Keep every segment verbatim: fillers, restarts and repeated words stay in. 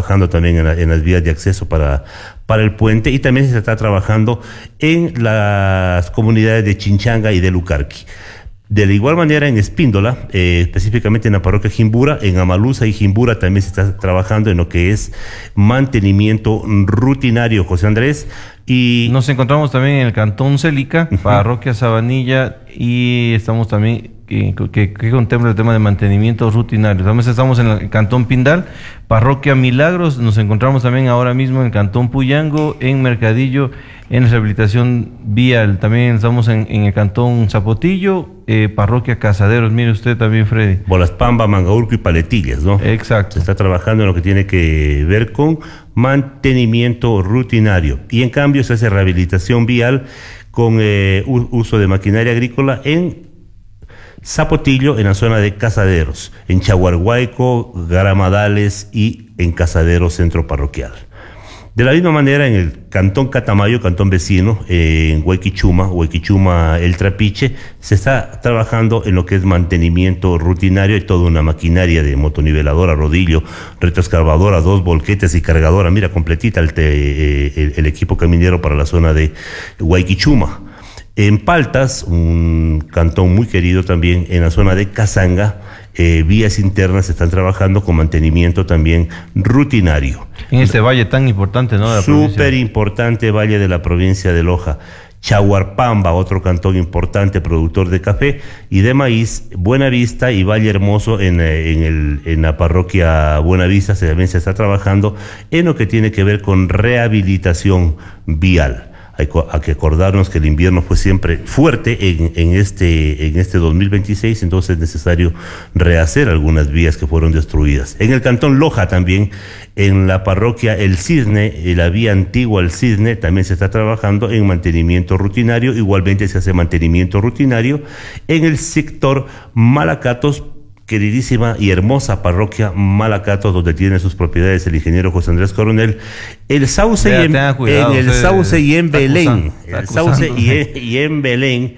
trabajando también en, la, en las vías de acceso para, para el puente, y también se está trabajando en las comunidades de Chinchanga y de Lucarqui. De la igual manera en Espíndola, eh, específicamente en la parroquia Jimbura, en Amaluza y Jimbura también se está trabajando en lo que es mantenimiento rutinario, José Andrés. Y nos encontramos también en el Cantón Célica, uh-huh. parroquia Sabanilla, y estamos también que, que, que contempla el tema de mantenimiento rutinario. También estamos en el Cantón Pindal, parroquia Milagros, nos encontramos también ahora mismo en el Cantón Puyango, en Mercadillo, en rehabilitación vial. También estamos en, en el Cantón Zapotillo, eh, parroquia Casaderos, mire usted también, Freddy. Bolaspamba, Mangaurco y Paletillas, ¿no? Exacto. Se está trabajando en lo que tiene que ver con mantenimiento rutinario, y en cambio se hace rehabilitación vial con eh, uso de maquinaria agrícola en Zapotillo, en la zona de Casaderos, en Chaguarhuayco, Garamadales y en Casaderos Centro Parroquial. De la misma manera, en el Cantón Catamayo, cantón vecino, eh, en Huayquichuma, Huayquichuma, El Trapiche, se está trabajando en lo que es mantenimiento rutinario. Hay toda una maquinaria de motoniveladora, rodillo, retroexcavadora, dos volquetes y cargadora, mira, completita el, te, eh, el, el equipo caminero para la zona de Huayquichuma. En Paltas, un cantón muy querido también, en la zona de Casanga, eh, vías internas se están trabajando con mantenimiento también rutinario. En este valle tan importante, ¿no? Súper importante valle de la provincia de Loja. Chaguarpamba, otro cantón importante, productor de café y de maíz. Buenavista y Valle Hermoso, en, en, el, en la parroquia Buenavista, se, también se está trabajando en lo que tiene que ver con rehabilitación vial. Hay que acordarnos que el invierno fue siempre fuerte en, en, este, en este dos mil veintiséis, entonces es necesario rehacer algunas vías que fueron destruidas. En el Cantón Loja también, en la parroquia El Cisne, la vía antigua El Cisne, también se está trabajando en mantenimiento rutinario. Igualmente se hace mantenimiento rutinario en el sector Malacatos, queridísima y hermosa parroquia Malacatos, donde tiene sus propiedades el ingeniero José Andrés Coronel. El Sauce, Vea, y en, cuidado, en el Sauce y en Belén, acusando, el Sauce y en, y en Belén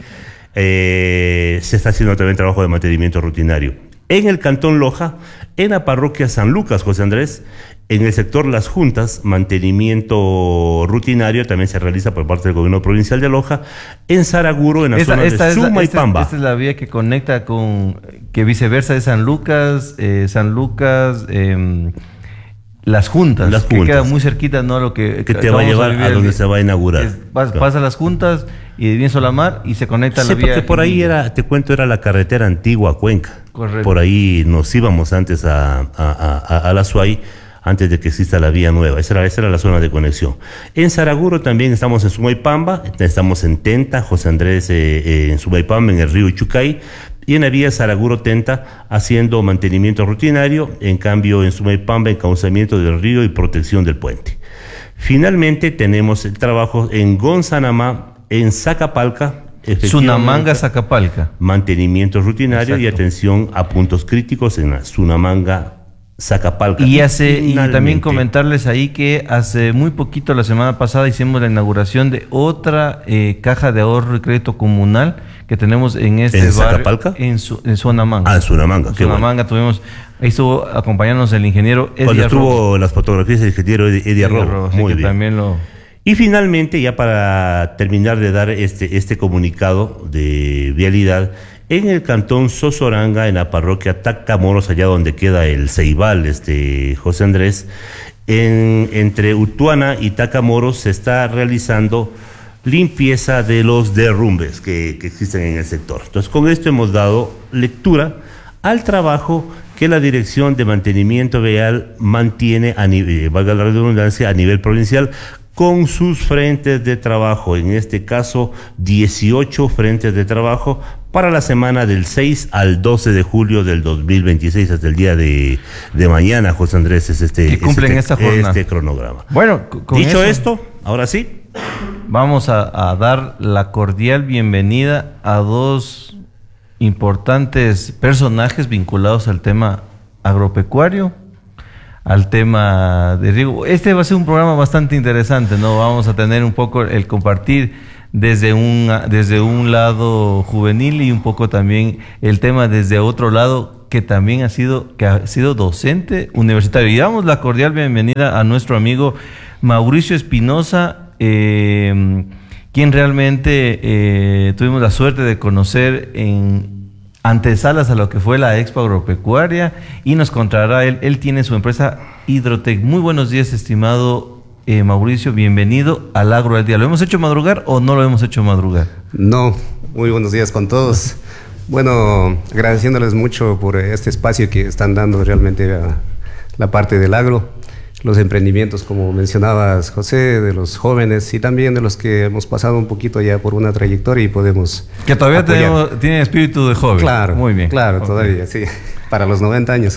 eh, se está haciendo también trabajo de mantenimiento rutinario. En el Cantón Loja, en la parroquia San Lucas, José Andrés, en el sector Las Juntas, mantenimiento rutinario también se realiza por parte del gobierno provincial de Loja. En Saraguro, en la esta, zona esta de Suma la, y Pamba. Esta, esta es la vía que conecta con, que viceversa de San Lucas, eh, San Lucas, eh, Las Juntas, Las que Juntas. queda muy cerquita, ¿no? Lo que, que te va a llevar a, a donde se va a inaugurar. Es, vas, claro. Pasa Las Juntas y de bien Solamar y se conecta sí, a la vía. Porque por ahí era, te cuento, era la carretera antigua a Cuenca. Correcto. Por ahí nos íbamos antes a, a, a, a la Suay, antes de que exista la vía nueva. Esa era, esa era la zona de conexión. En Saraguro también estamos en Sumaypamba, estamos en Tenta, José Andrés, eh, eh, en Sumaypamba, en el río Ichucay, y en la vía Saraguro-Tenta haciendo mantenimiento rutinario, en cambio en Sumaypamba, encauzamiento del río y protección del puente. Finalmente tenemos el trabajo en Gonzanamá, en Zacapalca, Sunamanga, Zacapalca. Mantenimiento rutinario. Exacto. Y atención a puntos críticos en la Sunamanga, Zacapalca. Y, hace, y también comentarles ahí que hace muy poquito, la semana pasada, hicimos la inauguración de otra eh, caja de ahorro y crédito comunal que tenemos en este ¿En barrio. Zacapalca? En, su, en Sunamanga. Ah, en Sunamanga. En Sunamanga bueno. tuvimos, ahí estuvo acompañándonos el ingeniero Eddie Cuando Arrobo. estuvo las fotografías del ingeniero Eddie, Eddie Arrobo. Arrobo. Muy bien. También lo... Y finalmente, ya para terminar de dar este, este comunicado de vialidad, en el cantón Sosoranga, en la parroquia Tacamoros, allá donde queda el Ceibal, este, José Andrés, en, entre Utuana y Tacamoros se está realizando limpieza de los derrumbes que, que existen en el sector. Entonces, con esto hemos dado lectura al trabajo que la Dirección de Mantenimiento Vial mantiene, a nivel, valga la redundancia, a nivel provincial, con sus frentes de trabajo, en este caso dieciocho frentes de trabajo para la semana del seis al doce de julio del dos mil veintiséis, hasta el día de, de mañana, José Andrés, es este, que cumplen este, esta jornada. Este cronograma. Bueno, con dicho eso, esto, ahora sí, vamos a, a dar la cordial bienvenida a dos importantes personajes vinculados al tema agropecuario, al tema de riego. Este va a ser un programa bastante interesante, ¿no? Vamos a tener un poco el compartir desde un, desde un lado juvenil y un poco también el tema desde otro lado que también ha sido, que ha sido docente universitario. Y damos la cordial bienvenida a nuestro amigo Mauricio Espinosa, eh, quien realmente eh, tuvimos la suerte de conocer en antesalas a lo que fue la Expo Agropecuaria, y nos contará él, él tiene su empresa Hidrotec. Muy buenos días, estimado eh, Mauricio, bienvenido al Agro al Día. ¿Lo hemos hecho madrugar o no lo hemos hecho madrugar? No, muy buenos días con todos. Bueno, agradeciéndoles mucho por este espacio que están dando realmente a la parte del agro, los emprendimientos, como mencionabas, José, de los jóvenes y también de los que hemos pasado un poquito ya por una trayectoria y podemos que todavía tenemos, tienen espíritu de joven. Claro, muy bien. Claro, okay. Todavía, sí, para los noventa años.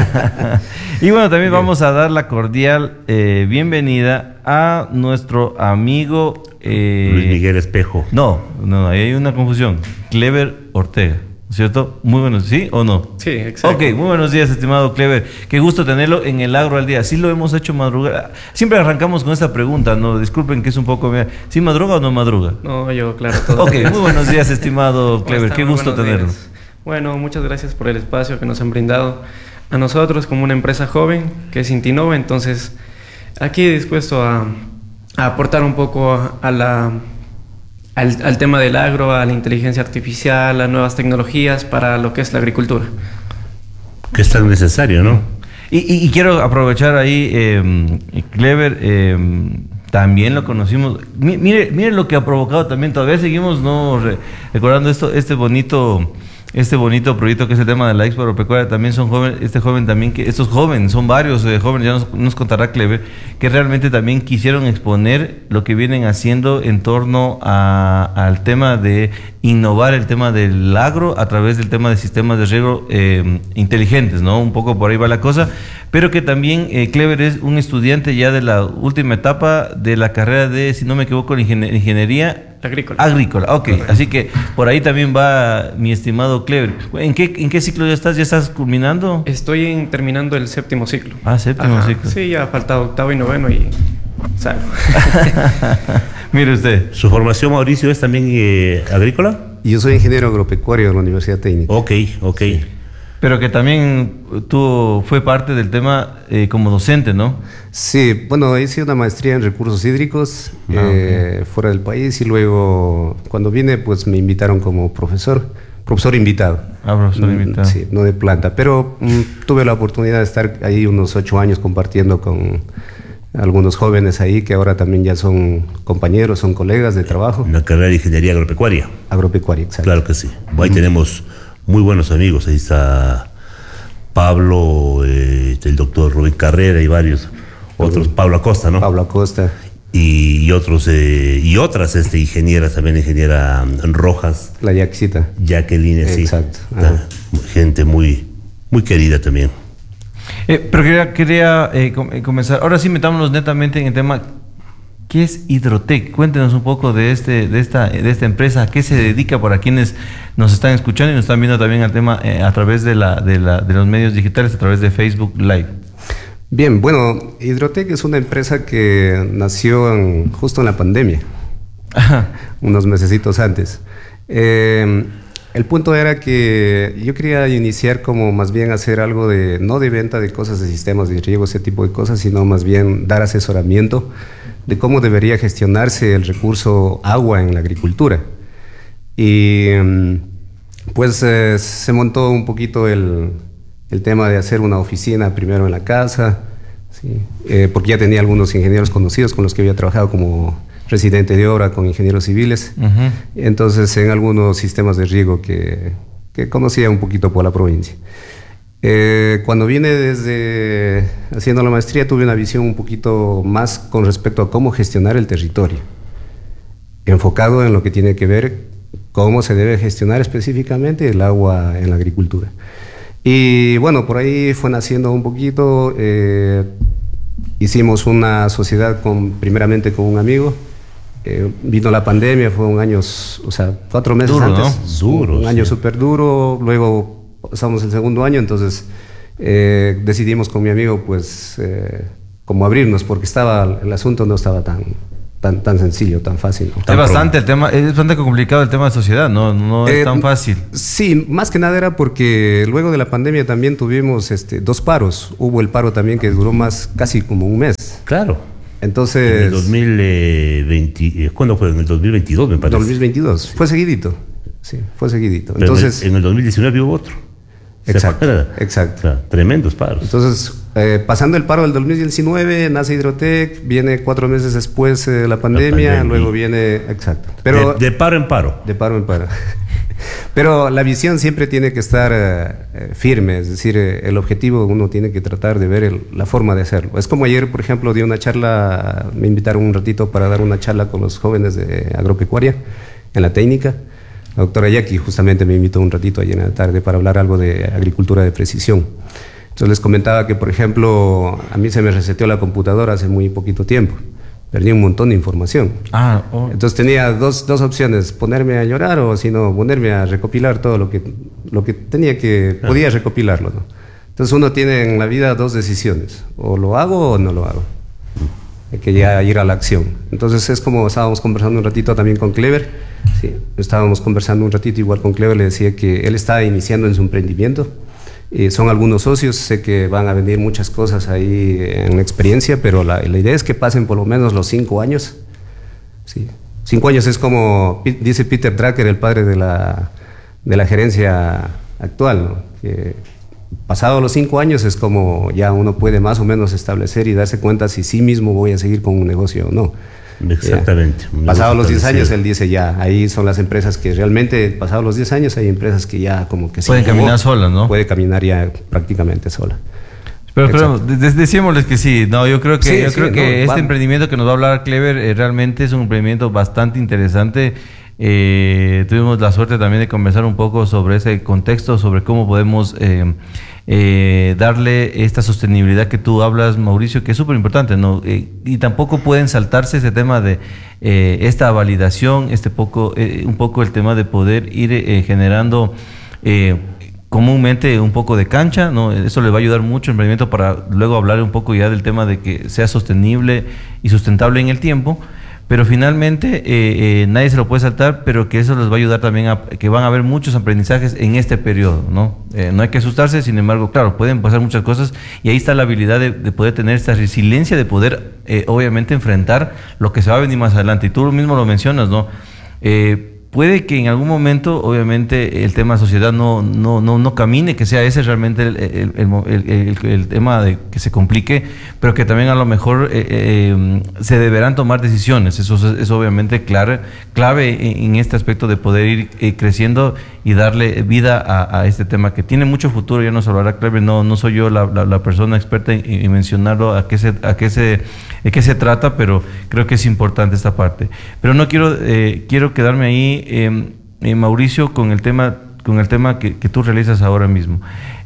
Y bueno, también bien. Vamos a dar la cordial eh, bienvenida a nuestro amigo... Eh, Luis Miguel Espejo. No, no, ahí hay una confusión. Clever Ortega, ¿cierto? Muy buenos, ¿sí o no? Sí, exacto. Ok, muy buenos días, estimado Clever. Qué gusto tenerlo en el Agro al Día. Sí lo hemos hecho madrugar. Siempre arrancamos con esta pregunta, ¿no? Disculpen que es un poco... ¿Sí madruga o no madruga? No, yo, claro. Todo ok, muy buenos días, estimado Clever. Qué gusto tenerlo. Días. Bueno, muchas gracias por el espacio que nos han brindado a nosotros como una empresa joven que es Intinova. Entonces, aquí dispuesto a... a aportar un poco a la, al, al tema del agro, a la inteligencia artificial, a nuevas tecnologías para lo que es la agricultura. Que es tan necesario, ¿no? Y, y, y quiero aprovechar ahí, eh, Clever, eh, también lo conocimos. M mire, mire lo que ha provocado también. Todavía seguimos no re recordando esto, este bonito... Este bonito proyecto que es el tema de la Expo Agropecuaria. También son jóvenes, este joven también, que estos jóvenes, son varios eh, jóvenes, ya nos, nos contará Clever, que realmente también quisieron exponer lo que vienen haciendo en torno a, al tema de innovar el tema del agro a través del tema de sistemas de riego eh, inteligentes, ¿no? Un poco por ahí va la cosa, pero que también eh, Clever es un estudiante ya de la última etapa de la carrera de, si no me equivoco, ingeniería agrícola. Agrícola, ok. Correcto. Así que por ahí también va mi estimado Clever. ¿En qué, en qué ciclo ya estás? ¿Ya estás culminando? Estoy en, terminando el séptimo ciclo. Ah, séptimo Ajá. ciclo. Sí, ya falta octavo y noveno y salgo. Mire usted. ¿Su formación, Mauricio, es también eh, agrícola? Yo soy ingeniero agropecuario de la Universidad Técnica. Ok, ok. Sí. Pero que también tú fue parte del tema eh, como docente, ¿no? Sí, bueno, hice una maestría en recursos hídricos ah, eh, okay. fuera del país, y luego cuando vine pues me invitaron como profesor, profesor invitado. Ah, profesor mm, invitado. Sí, no de planta, pero mm, tuve la oportunidad de estar ahí unos ocho años compartiendo con algunos jóvenes ahí que ahora también ya son compañeros, son colegas de trabajo. Una carrera de ingeniería agropecuaria. Agropecuaria, exacto. Claro que sí. Ahí mm. tenemos muy buenos amigos. Ahí está Pablo, eh, el doctor Rubén Carrera y varios otros. Pablo Acosta, ¿no? Pablo Acosta. Y, y otros, eh, y otras este, ingenieras, también ingeniera Rojas. La Yaxita. Jacqueline, sí. Exacto. Gente muy, muy querida también. Eh, pero quería, quería eh, com comenzar. Ahora sí, metámonos netamente en el tema. ¿Qué es Hidrotec? Cuéntenos un poco de este, de esta, de esta empresa, a qué se dedica para quienes nos están escuchando y nos están viendo también al tema eh, a través de la, de la, de los medios digitales, a través de Facebook Live. Bien, bueno, Hidrotec es una empresa que nació en, justo en la pandemia, Ajá. unos mesecitos antes. Eh, el punto era que yo quería iniciar como más bien hacer algo de, no de venta de cosas de sistemas de riego, ese tipo de cosas, sino más bien dar asesoramiento de cómo debería gestionarse el recurso agua en la agricultura. Y pues eh, se montó un poquito el, el tema de hacer una oficina primero en la casa, ¿sí? eh, porque ya tenía algunos ingenieros conocidos con los que había trabajado como residente de obra con ingenieros civiles. Uh-huh. Entonces en algunos sistemas de riego que, que conocía un poquito por la provincia. Eh, cuando vine desde haciendo la maestría tuve una visión un poquito más con respecto a cómo gestionar el territorio, enfocado en lo que tiene que ver cómo se debe gestionar específicamente el agua en la agricultura. Y bueno, por ahí fue naciendo un poquito, eh, hicimos una sociedad con, primeramente con un amigo, eh, vino la pandemia, fue un año, o sea, cuatro meses duro, antes, ¿no? Duro, un año sí. súper duro, luego pasamos el segundo año, entonces eh, decidimos con mi amigo pues eh, como abrirnos, porque estaba, el asunto no estaba tan, tan, tan sencillo, tan fácil, ¿no? Es bastante el tema, es bastante complicado el tema de sociedad, no, no es eh, tan fácil. Sí, más que nada era porque luego de la pandemia también tuvimos este, dos paros. Hubo el paro también que duró más, casi como un mes. Claro. Entonces... En el dos mil veinte, ¿cuándo fue? En el dos mil veintidós, me parece. dos mil veintidós, fue seguidito. Sí, fue seguidito. Pero Entonces, en el, en el dos mil diecinueve hubo otro. Exacto, exacto. O sea, tremendos paros. Entonces, eh, pasando el paro del dos mil diecinueve, nace Hidrotec, viene cuatro meses después eh, la, pandemia, la pandemia, luego viene... Exacto. Pero, de, de paro en paro. De paro en paro. Pero la visión siempre tiene que estar eh, firme, es decir, eh, el objetivo uno tiene que tratar de ver el, la forma de hacerlo. Es como ayer, por ejemplo, di una charla, me invitaron un ratito para dar una charla con los jóvenes de agropecuaria en la técnica. La doctora Jackie justamente me invitó un ratito ayer en la tarde para hablar algo de agricultura de precisión. Entonces les comentaba que, por ejemplo, a mí se me reseteó la computadora hace muy poquito tiempo. Perdí un montón de información. Ah, oh. Entonces tenía dos, dos opciones, ponerme a llorar o si no, ponerme a recopilar todo lo que, lo que tenía que, podía recopilarlo, ¿no? Entonces uno tiene en la vida dos decisiones, o lo hago o no lo hago. Hay que ya ir a la acción. Entonces es como estábamos conversando un ratito también con Clever. Sí, estábamos conversando un ratito igual con Clever, le decía que él está iniciando en su emprendimiento. Eh, son algunos socios, sé que van a venir muchas cosas ahí en experiencia, pero la, la idea es que pasen por lo menos los cinco años. Sí. Cinco años es como dice Peter Drucker, el padre de la, de la gerencia actual, ¿no? Que pasado los cinco años es como ya uno puede más o menos establecer y darse cuenta si sí mismo voy a seguir con un negocio o no. Exactamente. Pasados los diez años, él dice ya, ahí son las empresas que realmente, pasados los diez años, hay empresas que ya como que... Pueden caminar solas, ¿no? Puede caminar ya prácticamente sola. Pero, pero decímosles que sí, no, yo creo que, sí, yo sí, creo no, que este vamos. emprendimiento que nos va a hablar Clever eh, realmente es un emprendimiento bastante interesante. Eh, tuvimos la suerte también de conversar un poco sobre ese contexto, sobre cómo podemos eh, eh, darle esta sostenibilidad que tú hablas, Mauricio, que es súper importante, ¿no? Eh, y tampoco pueden saltarse ese tema de eh, esta validación, este poco, eh, un poco el tema de poder ir eh, generando eh, comúnmente un poco de cancha, ¿no? Eso le va a ayudar mucho al emprendimiento para luego hablar un poco ya del tema de que sea sostenible y sustentable en el tiempo. Pero finalmente eh, eh, nadie se lo puede saltar, pero que eso les va a ayudar también a que van a haber muchos aprendizajes en este periodo, ¿no? Eh, no hay que asustarse, sin embargo, claro, pueden pasar muchas cosas y ahí está la habilidad de, de poder tener esta resiliencia, de poder eh, obviamente enfrentar lo que se va a venir más adelante. Y tú mismo lo mencionas, ¿no? Eh, Puede que en algún momento, obviamente, el tema de sociedad no, no, no, no camine, que sea ese realmente el, el, el, el, el tema de que se complique, pero que también a lo mejor eh, eh, se deberán tomar decisiones. Eso es, es obviamente clave, clave en, en este aspecto de poder ir eh, creciendo y darle vida a, a este tema que tiene mucho futuro. Ya nos hablará Clever, no, no soy yo la, la, la persona experta en, en mencionarlo, a qué se, a qué se, de qué se trata, pero creo que es importante esta parte. Pero no quiero, eh, quiero quedarme ahí. Eh, eh, Mauricio, con el tema, con el tema que, que tú realizas ahora mismo.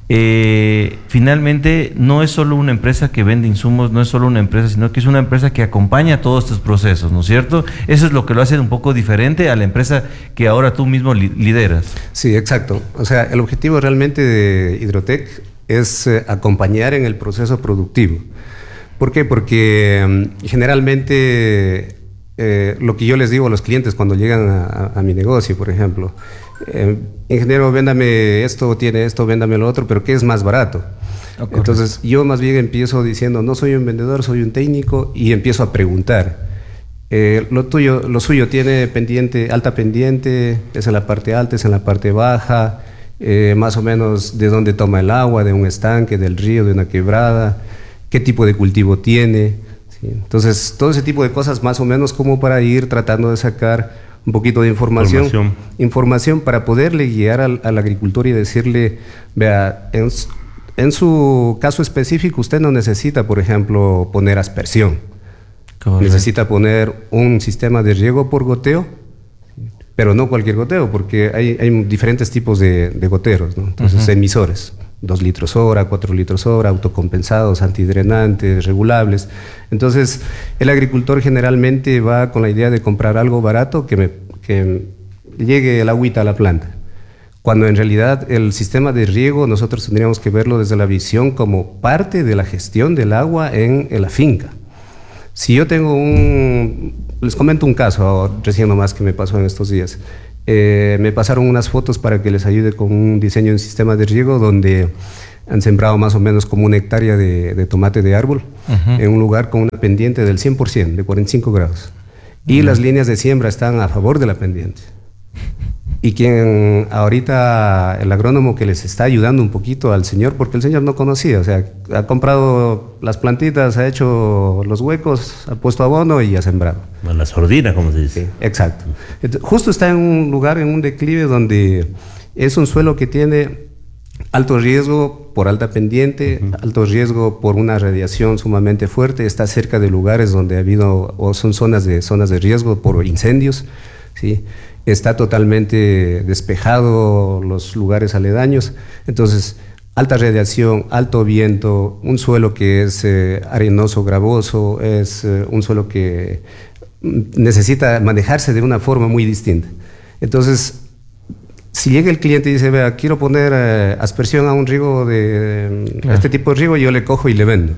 Eh, finalmente, no es solo una empresa que vende insumos, no es solo una empresa, sino que es una empresa que acompaña todos estos procesos, ¿no es cierto? Eso es lo que lo hace un poco diferente a la empresa que ahora tú mismo li lideras. Sí, exacto. O sea, el objetivo realmente de Hidrotec es eh, acompañar en el proceso productivo. ¿Por qué? Porque um, generalmente... Eh, lo que yo les digo a los clientes cuando llegan a, a, a mi negocio, por ejemplo, eh, ingeniero, véndame esto, tiene esto, véndame lo otro, pero ¿qué es más barato? Okay. Entonces yo más bien empiezo diciendo, no soy un vendedor, soy un técnico, y empiezo a preguntar. Eh, lo tuyo, lo suyo tiene pendiente, alta pendiente, es en la parte alta, es en la parte baja, eh, más o menos de dónde toma el agua, de un estanque, del río, de una quebrada, qué tipo de cultivo tiene. Entonces, todo ese tipo de cosas más o menos como para ir tratando de sacar un poquito de información, información, información para poderle guiar al, al agricultor y decirle, vea, en, en su caso específico usted no necesita, por ejemplo, poner aspersión. Correcto. Necesita poner un sistema de riego por goteo, pero no cualquier goteo, porque hay, hay diferentes tipos de, de goteros, ¿no? Entonces, uh-huh. emisores. Dos litros hora, cuatro litros hora, autocompensados, antidrenantes, regulables. Entonces, el agricultor generalmente va con la idea de comprar algo barato que, me, que llegue el agüita a la planta. Cuando en realidad el sistema de riego nosotros tendríamos que verlo desde la visión como parte de la gestión del agua en, en la finca. Si yo tengo un... Les comento un caso recién nomás que me pasó en estos días. Eh, me pasaron unas fotos para que les ayude con un diseño de un sistema de riego donde han sembrado más o menos como una hectárea de, de tomate de árbol uh-huh. en un lugar con una pendiente del cien por ciento, de cuarenta y cinco grados. Y uh-huh. las líneas de siembra están a favor de la pendiente. Y quien ahorita, el agrónomo que les está ayudando un poquito al señor, porque el señor no conocía, o sea, ha comprado las plantitas, ha hecho los huecos, ha puesto abono y ha sembrado. A la sordina, como se dice. Sí, exacto. Entonces, justo está en un lugar, en un declive donde es un suelo que tiene alto riesgo por alta pendiente, uh-huh. alto riesgo por una radiación sumamente fuerte, está cerca de lugares donde ha habido, o son zonas de, zonas de riesgo por incendios, ¿sí? Está totalmente despejado los lugares aledaños, entonces alta radiación, alto viento, un suelo que es eh, arenoso, gravoso, es eh, un suelo que necesita manejarse de una forma muy distinta. Entonces, si llega el cliente y dice, vea, quiero poner eh, aspersión a un riego de claro. este tipo de riego, yo le cojo y le vendo.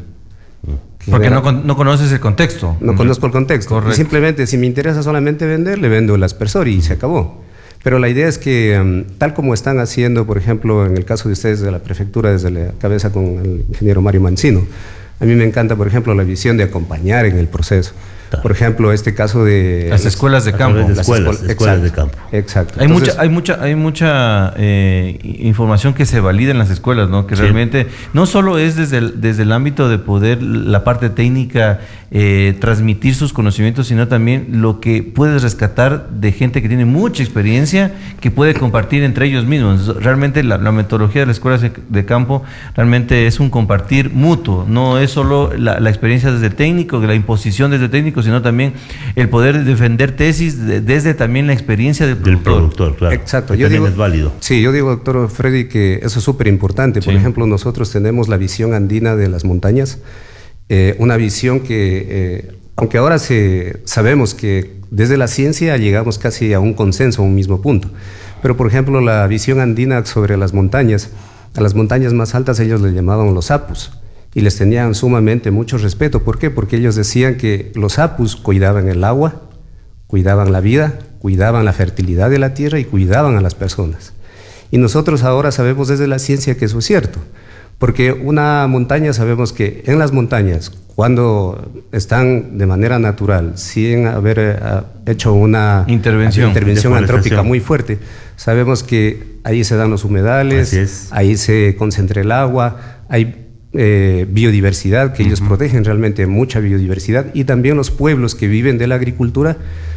Porque no, no conoces el contexto. No conozco el contexto. Y simplemente, si me interesa solamente vender, le vendo el aspersor y se acabó. Pero la idea es que, um, tal como están haciendo, por ejemplo, en el caso de ustedes de la prefectura, desde la cabeza con el ingeniero Mario Mancino, a mí me encanta, por ejemplo, la visión de acompañar en el proceso. Por ejemplo, este caso de... Las escuelas de campo. Las escuelas, escuelas, escuelas de campo. Exacto. Hay Entonces, mucha, hay mucha, hay mucha eh, información que se valida en las escuelas, ¿no? Que sí. realmente no solo es desde el, desde el ámbito de poder, la parte técnica, eh, transmitir sus conocimientos, sino también lo que puedes rescatar de gente que tiene mucha experiencia, que puede compartir entre ellos mismos. Realmente la, la metodología de las escuelas de, de campo realmente es un compartir mutuo, no es solo la, la experiencia desde el técnico, la imposición desde el técnico, sino también el poder defender tesis de, desde también la experiencia del productor. Del productor, claro. Exacto. Yo digo, es válido. Sí, yo digo, doctor Freddy, que eso es súper importante. Por sí. ejemplo, nosotros tenemos la visión andina de las montañas, eh, una visión que, eh, aunque ahora se, sabemos que desde la ciencia llegamos casi a un consenso, a un mismo punto, pero por ejemplo, la visión andina sobre las montañas, a las montañas más altas ellos les llamaban los apus. Y les tenían sumamente mucho respeto. ¿Por qué? Porque ellos decían que los apus cuidaban el agua, cuidaban la vida, cuidaban la fertilidad de la tierra y cuidaban a las personas. Y nosotros ahora sabemos desde la ciencia que eso es cierto. Porque una montaña, sabemos que en las montañas, cuando están de manera natural, sin haber uh, hecho una intervención, intervención antrópica muy fuerte, sabemos que ahí se dan los humedales, ahí se concentra el agua, hay Eh, biodiversidad, que uh-huh. ellos protegen realmente mucha biodiversidad, y también los pueblos que viven de la agricultura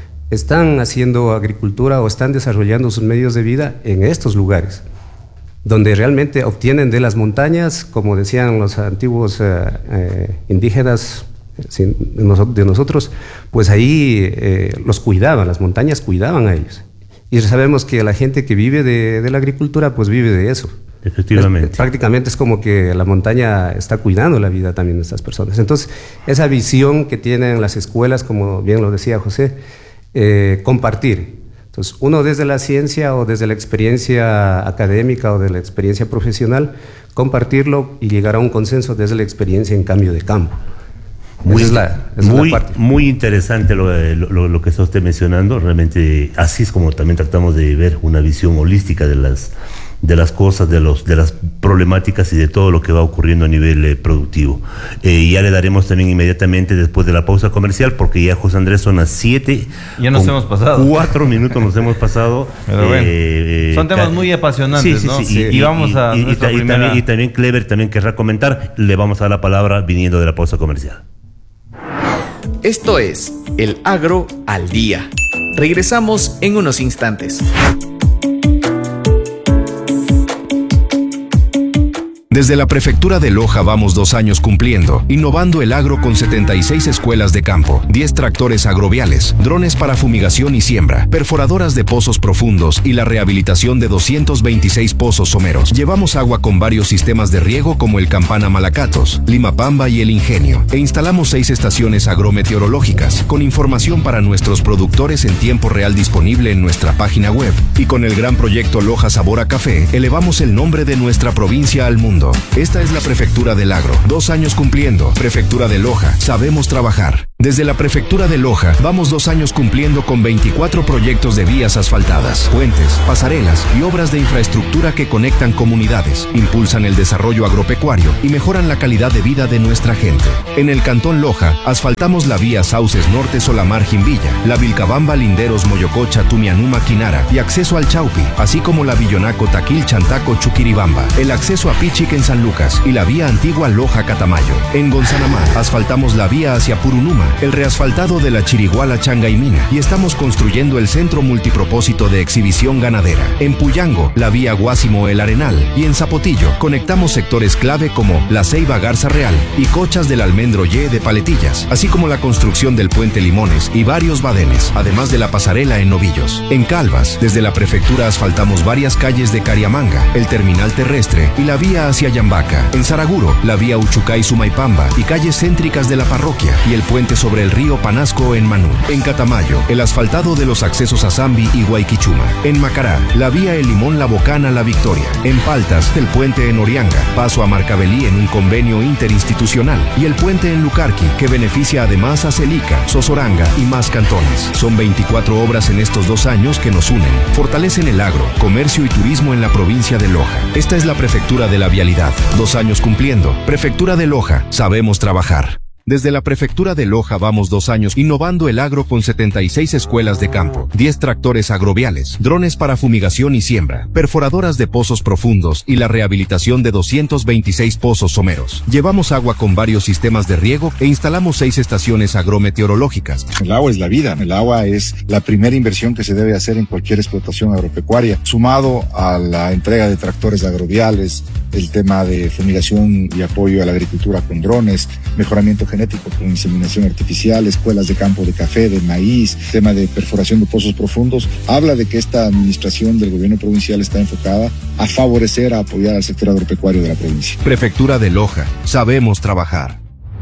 están haciendo agricultura o están desarrollando sus medios de vida en estos lugares, donde realmente obtienen de las montañas, como decían los antiguos eh, eh, indígenas de, nos, de nosotros, pues ahí eh, los cuidaban, las montañas cuidaban a ellos. Y sabemos que la gente que vive de, de la agricultura, pues vive de eso. Efectivamente. Es, prácticamente es como que la montaña está cuidando la vida también de estas personas. Entonces, esa visión que tienen las escuelas, como bien lo decía José, eh, compartir. Entonces, uno desde la ciencia o desde la experiencia académica o de la experiencia profesional, compartirlo y llegar a un consenso desde la experiencia en cambio de campo. Muy, es la, es muy, la muy interesante lo, lo, lo que está usted mencionando. Realmente así es como también tratamos de ver una visión holística de las de las cosas, de los de las problemáticas y de todo lo que va ocurriendo a nivel eh, productivo. Eh, ya le daremos también inmediatamente después de la pausa comercial, porque ya, José Andrés, son las siete. Ya nos hemos pasado. Cuatro minutos nos hemos pasado. Pero bueno, eh, son temas muy apasionantes, sí, sí, ¿no? Sí, sí. Y, y vamos y, a... Y, y, primera... y, también, y también Clever también querrá comentar. Le vamos a dar la palabra viniendo de la pausa comercial. Esto es El Agro al Día. Regresamos en unos instantes. Desde la Prefectura de Loja vamos dos años cumpliendo, innovando el agro con setenta y seis escuelas de campo, diez tractores agroviales, drones para fumigación y siembra, perforadoras de pozos profundos y la rehabilitación de doscientos veintiséis pozos someros. Llevamos agua con varios sistemas de riego como el Campana Malacatos, Limapamba y El Ingenio, e instalamos seis estaciones agrometeorológicas, con información para nuestros productores en tiempo real disponible en nuestra página web. Y con el gran proyecto Loja Sabor a Café, elevamos el nombre de nuestra provincia al mundo. Esta es la Prefectura del Agro, dos años cumpliendo. Prefectura de Loja, sabemos trabajar. Desde la Prefectura de Loja, vamos dos años cumpliendo con veinticuatro proyectos de vías asfaltadas, puentes, pasarelas y obras de infraestructura que conectan comunidades, impulsan el desarrollo agropecuario y mejoran la calidad de vida de nuestra gente. En el Cantón Loja, asfaltamos la vía Sauces Norte Solamar Jimbilla, la Vilcabamba Linderos Moyococha Tumianuma Quinara y acceso al Chaupi, así como la Villonaco Taquil Chantaco Chuquiribamba, el acceso a Pichic en San Lucas y la vía antigua Loja Catamayo. En Gonzanamá, asfaltamos la vía hacia Purunuma, el reasfaltado de la Chiriguala Changaimina y estamos construyendo el centro multipropósito de exhibición ganadera. En Puyango, la vía Guásimo El Arenal y en Zapotillo conectamos sectores clave como la Ceiba Garza Real y Cochas del Almendro Y de Paletillas, así como la construcción del puente Limones y varios badenes, además de la pasarela en Novillos. En Calvas, desde la prefectura asfaltamos varias calles de Cariamanga, el terminal terrestre y la vía hacia Yambaca. En Saraguro, la vía Uchucay Sumaipamba y calles céntricas de la parroquia y el puente sobre el río Panasco en Manú. En Catamayo, el asfaltado de los accesos a Zambi y Guayquichuma. En Macará, la vía El Limón La Bocana La Victoria. En Paltas, el puente en Orianga, paso a Marcabelí en un convenio interinstitucional y el puente en Lucarqui, que beneficia además a Celica, Sosoranga y más cantones. Son veinticuatro obras en estos dos años que nos unen, fortalecen el agro, comercio y turismo en la provincia de Loja. Esta es la Prefectura de la Vialidad. Dos años cumpliendo. Prefectura de Loja. Sabemos trabajar. Desde la Prefectura de Loja vamos dos años innovando el agro con setenta y seis escuelas de campo, diez tractores agroviales, drones para fumigación y siembra, perforadoras de pozos profundos y la rehabilitación de doscientos veintiséis pozos someros. Llevamos agua con varios sistemas de riego e instalamos seis estaciones agrometeorológicas. El agua es la vida, el agua es la primera inversión que se debe hacer en cualquier explotación agropecuaria, sumado a la entrega de tractores agroviales, el tema de fumigación y apoyo a la agricultura con drones, mejoramiento genético con inseminación artificial, escuelas de campo de café, de maíz, tema de perforación de pozos profundos, habla de que esta administración del gobierno provincial está enfocada a favorecer, a apoyar al sector agropecuario de la provincia. Prefectura de Loja, sabemos trabajar.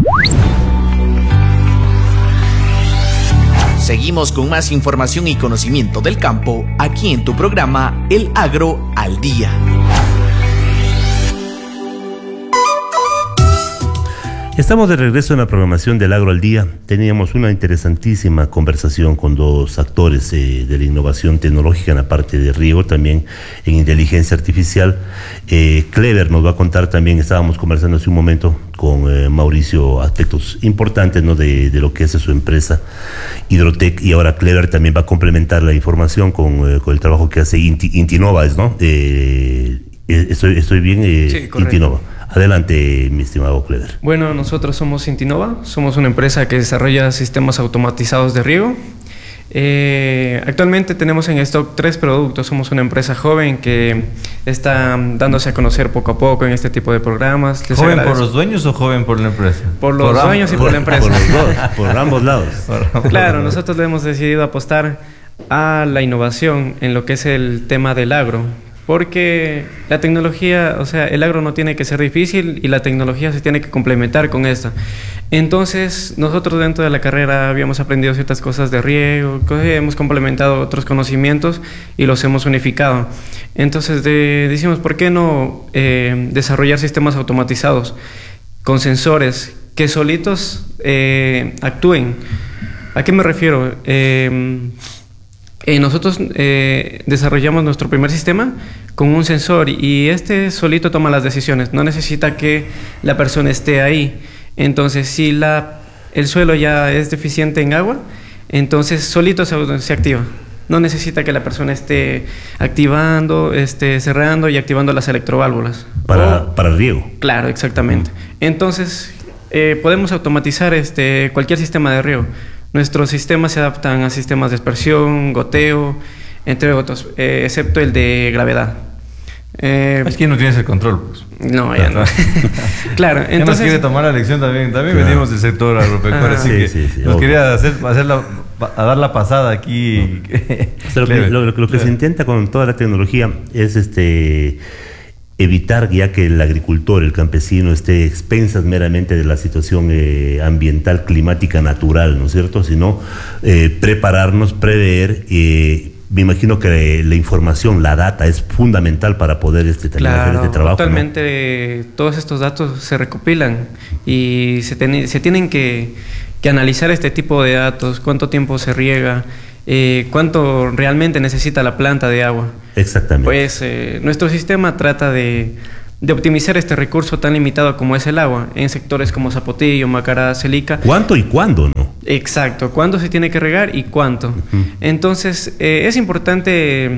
Seguimos con más información y conocimiento del campo aquí en tu programa El Agro al Día. Estamos de regreso en la programación del Agro al Día. Teníamos una interesantísima conversación con dos actores eh, de la innovación tecnológica en la parte de riego, también en inteligencia artificial. Eh, Clever nos va a contar también, estábamos conversando hace un momento con eh, Mauricio, aspectos importantes, ¿no?, de, de lo que es su empresa Hidrotec, y ahora Clever también va a complementar la información con, eh, con el trabajo que hace Inti, Intinova, ¿no? Eh, estoy, estoy bien, eh, sí, correcto. Intinova. Adelante, mi estimado Clever. Bueno, nosotros somos Intinova, somos una empresa que desarrolla sistemas automatizados de riego. Eh, actualmente tenemos en stock tres productos, somos una empresa joven que está dándose a conocer poco a poco en este tipo de programas. Les ¿Joven agradezco. por los dueños o joven por la empresa? Por los por dueños y por, por la empresa. Por los dos, por ambos lados. Claro, nosotros le hemos decidido apostar a la innovación en lo que es el tema del agro. Porque la tecnología, o sea, el agro no tiene que ser difícil y la tecnología se tiene que complementar con esta. Entonces, nosotros dentro de la carrera habíamos aprendido ciertas cosas de riego, hemos complementado otros conocimientos y los hemos unificado. Entonces, de, decimos, ¿por qué no eh, desarrollar sistemas automatizados con sensores que solitos eh, actúen? ¿A qué me refiero? Eh, Eh, nosotros eh, desarrollamos nuestro primer sistema con un sensor y este solito toma las decisiones, no necesita que la persona esté ahí. Entonces, si la, el suelo ya es deficiente en agua, entonces solito se, se activa. No necesita que la persona esté activando, esté cerrando y activando las electroválvulas. Para, o, para riego. Claro, exactamente. Entonces, eh, podemos automatizar este, cualquier sistema de riego. Nuestros sistemas se adaptan a sistemas de aspersión, goteo, entre otros, eh, excepto el de gravedad. Eh, es que no tienes el control, pues. No, ya no. Claro, entonces... Ya nos quiere tomar la lección también. También claro. Venimos del sector agropecuario, ah, así sí, que sí, sí, nos obvio. Quería hacer, hacer la, a dar la pasada aquí. No. O sea, lo, que, lo, lo, lo que se intenta con toda la tecnología es este... evitar ya que el agricultor, el campesino, esté expensas meramente de la situación eh, ambiental, climática, natural, ¿no es cierto? Sino eh, prepararnos, prever. Eh, me imagino que la información, la data, es fundamental para poder este, también claro, hacer este trabajo. Actualmente, ¿no? Todos estos datos se recopilan y se, ten, se tienen que, que analizar este tipo de datos, cuánto tiempo se riega, eh, cuánto realmente necesita la planta de agua. Exactamente. Pues eh, nuestro sistema trata de, de optimizar este recurso tan limitado como es el agua en sectores como Zapotillo, Macará, Celica. ¿Cuánto y cuándo, no? Exacto, cuándo se tiene que regar y cuánto. Uh-huh. Entonces, eh, es importante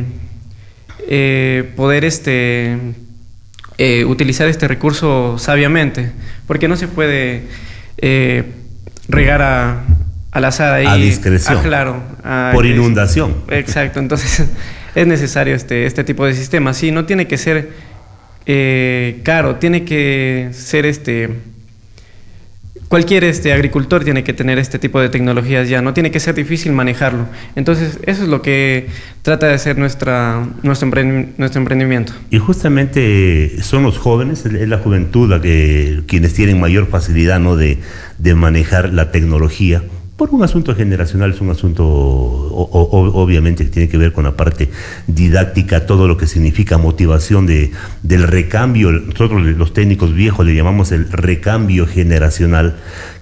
eh, poder este, eh, utilizar este recurso sabiamente, porque no se puede eh, regar a, al azar ahí. A discreción. Ah, claro. A, por inundación. Exacto, entonces es necesario este, este tipo de sistema. Sí, no tiene que ser eh, caro, tiene que ser este... Cualquier este, agricultor tiene que tener este tipo de tecnologías ya, no tiene que ser difícil manejarlo. Entonces, eso es lo que trata de hacer nuestra, nuestro, emprend, nuestro emprendimiento. Y justamente son los jóvenes, es la juventud la que, quienes tienen mayor facilidad, ¿no?, de, de manejar la tecnología. Por un asunto generacional, es un asunto o, o, obviamente que tiene que ver con la parte didáctica, todo lo que significa motivación de, del recambio. Nosotros los técnicos viejos le llamamos el recambio generacional,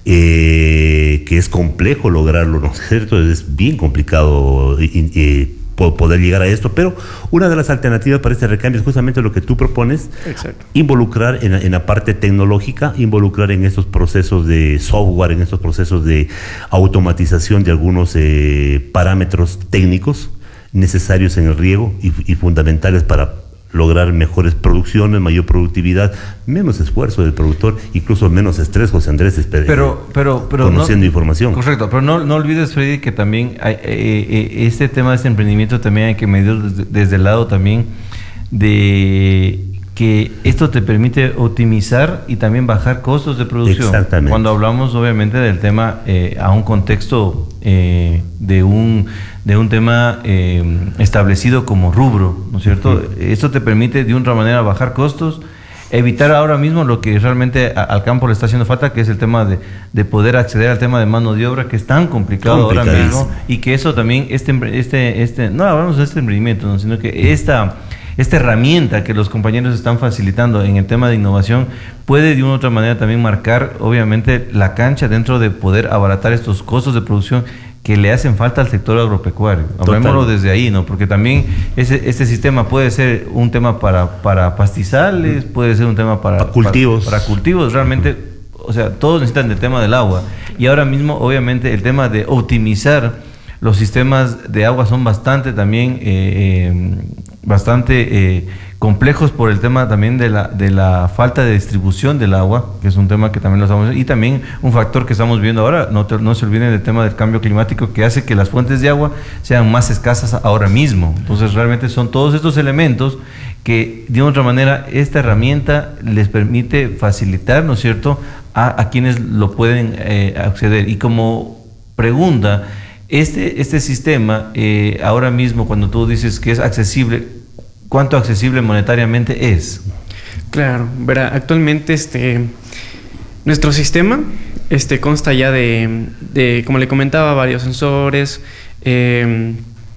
eh, que es complejo lograrlo, ¿no es cierto? Es bien complicado eh, poder llegar a esto, pero una de las alternativas para este recambio es justamente lo que tú propones. Exacto. Involucrar en, en la parte tecnológica, involucrar en estos procesos de software, en estos procesos de automatización de algunos eh, parámetros técnicos necesarios en el riego y, y fundamentales para lograr mejores producciones, mayor productividad, menos esfuerzo del productor, incluso menos estrés, José Andrés, espere, pero, pero, pero conociendo no, información. Correcto, pero no, no olvides, Freddy, que también hay, eh, eh, este tema de este emprendimiento también hay que medir desde, desde el lado también de que esto te permite optimizar y también bajar costos de producción. Exactamente. Cuando hablamos obviamente del tema eh, a un contexto eh, de un de un tema eh, establecido como rubro, ¿no es cierto? Uh-huh. Esto te permite de una manera bajar costos, evitar ahora mismo lo que realmente a, al campo le está haciendo falta, que es el tema de, de poder acceder al tema de mano de obra, que es tan complicado ahora mismo, y que eso también, este, este, este no hablamos de este emprendimiento, ¿no?, sino que esta... Esta herramienta que los compañeros están facilitando en el tema de innovación puede de una u otra manera también marcar, obviamente, la cancha dentro de poder abaratar estos costos de producción que le hacen falta al sector agropecuario. Hablemoslo desde ahí, ¿no? Porque también ese, este sistema puede ser un tema para, para pastizales, puede ser un tema para, para cultivos. Para, para cultivos, realmente, o sea, todos necesitan el tema del agua. Y ahora mismo, obviamente, el tema de optimizar los sistemas de agua son bastante también... Eh, eh, bastante eh, complejos por el tema también de la de la falta de distribución del agua, que es un tema que también lo estamos, y también un factor que estamos viendo ahora, no, te, no se olviden del tema del cambio climático, que hace que las fuentes de agua sean más escasas ahora mismo. Entonces realmente son todos estos elementos que de otra manera esta herramienta les permite facilitar, ¿no es cierto?, a, a quienes lo pueden eh, acceder. Y como pregunta, Este, este sistema, eh, ahora mismo, cuando tú dices que es accesible, ¿cuánto accesible monetariamente es? Claro, verá, actualmente este, nuestro sistema este, consta ya de, de, como le comentaba, varios sensores, eh,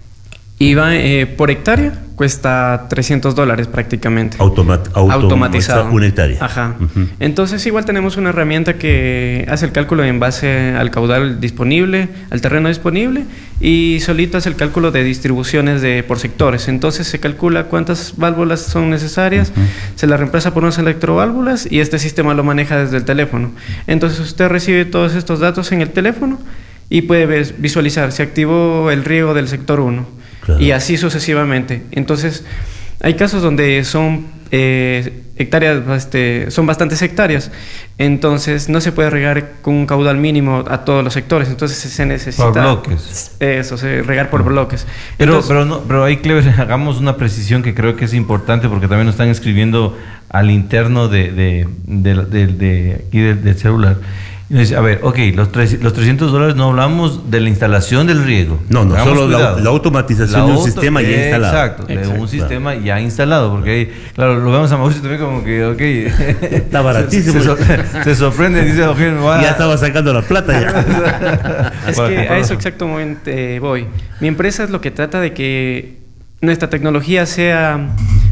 y va eh, por hectárea, cuesta trescientos dólares prácticamente. Automat auto automatizado. Una hectárea. Ajá. Uh-huh. Entonces igual tenemos una herramienta que hace el cálculo en base al caudal disponible, al terreno disponible, y solito hace el cálculo de distribuciones de por sectores. Entonces se calcula cuántas válvulas son necesarias, uh-huh. se las reemplaza por unas electroválvulas y este sistema lo maneja desde el teléfono. Entonces usted recibe todos estos datos en el teléfono y puede visualizar, se activó el riego del sector uno. Claro. Y así sucesivamente. Entonces, hay casos donde son eh, hectáreas, este, son bastantes hectáreas, entonces no se puede regar con un caudal mínimo a todos los sectores, entonces se necesita... Por bloques. Eso, se, regar por bloques. Pero, entonces, pero, no, pero ahí, Clever, hagamos una precisión que creo que es importante, porque también nos están escribiendo al interno de, de, de, de, de, de aquí del, del celular. A ver, ok, los, tres, los trescientos dólares no hablamos de la instalación del riego. No, no, Hagamos solo la, la automatización la de un auto, sistema ya instalado. Exacto, exacto, de un sistema claro. ya instalado, porque claro, lo vemos a Mauricio también como que, ok. Está baratísimo. Se, se, se sorprende, dice, okay, va. Ya estaba sacando la plata ya. Es que a eso exactamente voy. Mi empresa es lo que trata de que nuestra tecnología sea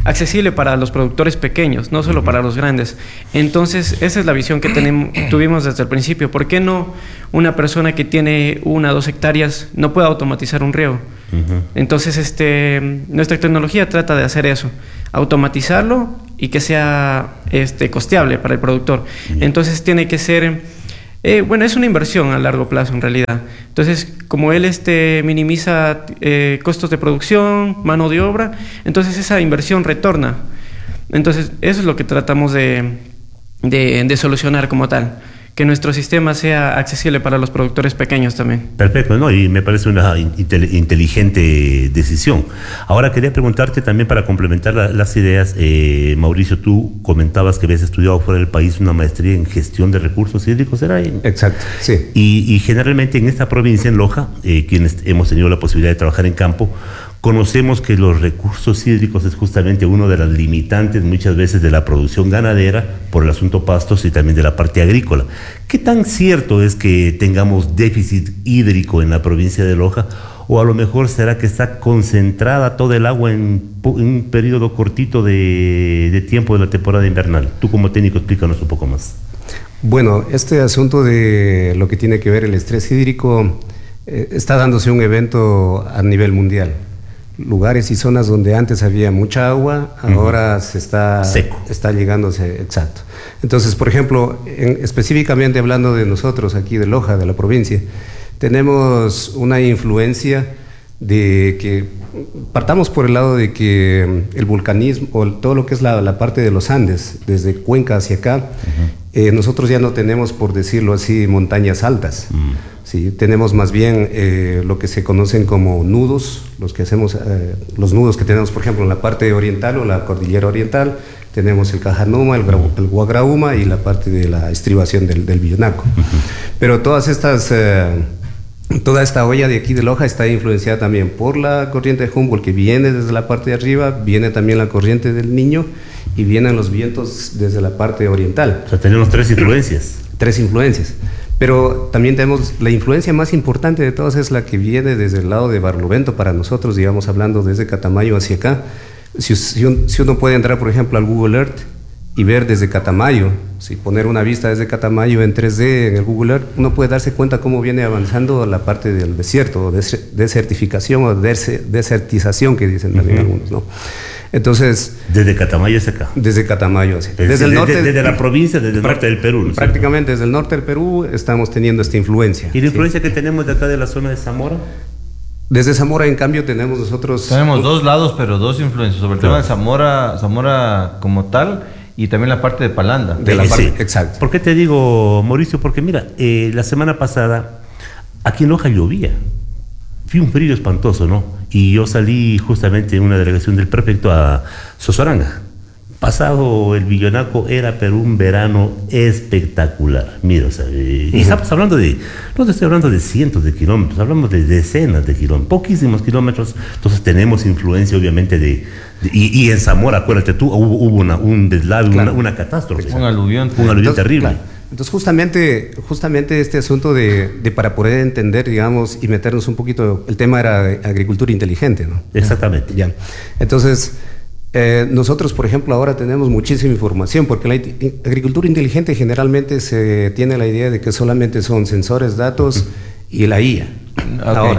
accesible para los productores pequeños, no solo para los grandes. Entonces, esa es la visión que tenemos, tuvimos desde el principio. ¿Por qué no una persona que tiene una o dos hectáreas no puede automatizar un riego? Uh-huh. Entonces, este, nuestra tecnología trata de hacer eso, automatizarlo y que sea este, costeable para el productor. Uh-huh. Entonces, tiene que ser... Eh, bueno, es una inversión a largo plazo en realidad. Entonces, como él este, minimiza eh, costos de producción, mano de obra, entonces esa inversión retorna. Entonces, eso es lo que tratamos de, de, de solucionar como tal. Que nuestro sistema sea accesible para los productores pequeños también. Perfecto, ¿no? Y me parece una intel- inteligente decisión. Ahora quería preguntarte también para complementar la, las ideas, eh, Mauricio, tú comentabas que habías estudiado fuera del país una maestría en gestión de recursos hídricos, ¿era? En... Exacto, sí. Y, y generalmente en esta provincia, en Loja, eh, quienes hemos tenido la posibilidad de trabajar en campo, conocemos que los recursos hídricos es justamente uno de las limitantes muchas veces de la producción ganadera por el asunto pastos y también de la parte agrícola. ¿Qué tan cierto es que tengamos déficit hídrico en la provincia de Loja? ¿O a lo mejor será que está concentrada todo el agua en, en un periodo cortito de, de tiempo de la temporada invernal? Tú como técnico explícanos un poco más. Bueno, este asunto de lo que tiene que ver el estrés hídrico eh, está dándose un evento a nivel mundial. Lugares y zonas donde antes había mucha agua, ahora uh-huh. se está seco, está llegándose, exacto. Entonces, por ejemplo, en, específicamente hablando de nosotros aquí de Loja, de la provincia, tenemos una influencia de que partamos por el lado de que el vulcanismo o todo lo que es la, la parte de los Andes, desde Cuenca hacia acá, uh-huh. eh, nosotros ya no tenemos, por decirlo así, montañas altas. Uh-huh. Sí, tenemos más bien eh, lo que se conocen como nudos, los que hacemos, eh, los nudos que tenemos, por ejemplo, en la parte oriental o la cordillera oriental, tenemos el Cajanuma, el, el Guagrauma y la parte de la estribación del, del Villonaco. Uh-huh. Pero todas estas, eh, toda esta olla de aquí de Loja está influenciada también por la corriente de Humboldt, que viene desde la parte de arriba, viene también la corriente del Niño y vienen los vientos desde la parte oriental. O sea, tenemos tres influencias. Tres influencias. Pero también tenemos la influencia más importante de todas, es la que viene desde el lado de Barlovento para nosotros, digamos, hablando desde Catamayo hacia acá. Si, si, un, si uno puede entrar, por ejemplo, al Google Earth y ver desde Catamayo, si poner una vista desde Catamayo en tres D en el Google Earth, uno puede darse cuenta cómo viene avanzando la parte del desierto, des, desertificación o des, desertización que dicen también uh-huh. algunos, ¿no? Entonces... Desde Catamayo hacia acá. Desde Catamayo hacia acá. Desde, desde el norte... Desde, desde la provincia, desde el norte del Perú. ¿No? Prácticamente desde el norte del Perú estamos teniendo esta influencia. ¿Y la influencia ¿sí? que tenemos de acá de la zona de Zamora? Desde Zamora, en cambio, tenemos nosotros... Tenemos dos lados, pero dos influencias. Sobre el claro. tema de Zamora, Zamora como tal, y también la parte de Palanda. De de la sí. parte, exacto. ¿Por qué te digo, Mauricio? Porque mira, eh, la semana pasada aquí en Loja llovía. Fue un frío espantoso, ¿no? Y yo salí justamente en una delegación del prefecto a Sozoranga. Pasado el Villonaco era pero un verano espectacular. Mira, o sea, eh, uh-huh. y estamos hablando de, no te estoy hablando de cientos de kilómetros, hablamos de decenas de kilómetros, poquísimos kilómetros. Entonces tenemos influencia obviamente de, de y, y en Zamora, acuérdate tú, hubo, hubo una, un deslave, claro. una, una catástrofe. Un aluvión. Un aluvión Entonces, terrible. Claro. Entonces justamente, justamente este asunto de, de para poder entender, digamos, y meternos un poquito, el tema era agricultura inteligente, ¿no? Exactamente. Ya. Entonces, eh, nosotros, por ejemplo, ahora tenemos muchísima información, porque la agricultura inteligente generalmente se tiene la idea de que solamente son sensores, datos y la I A. Okay. Ahora,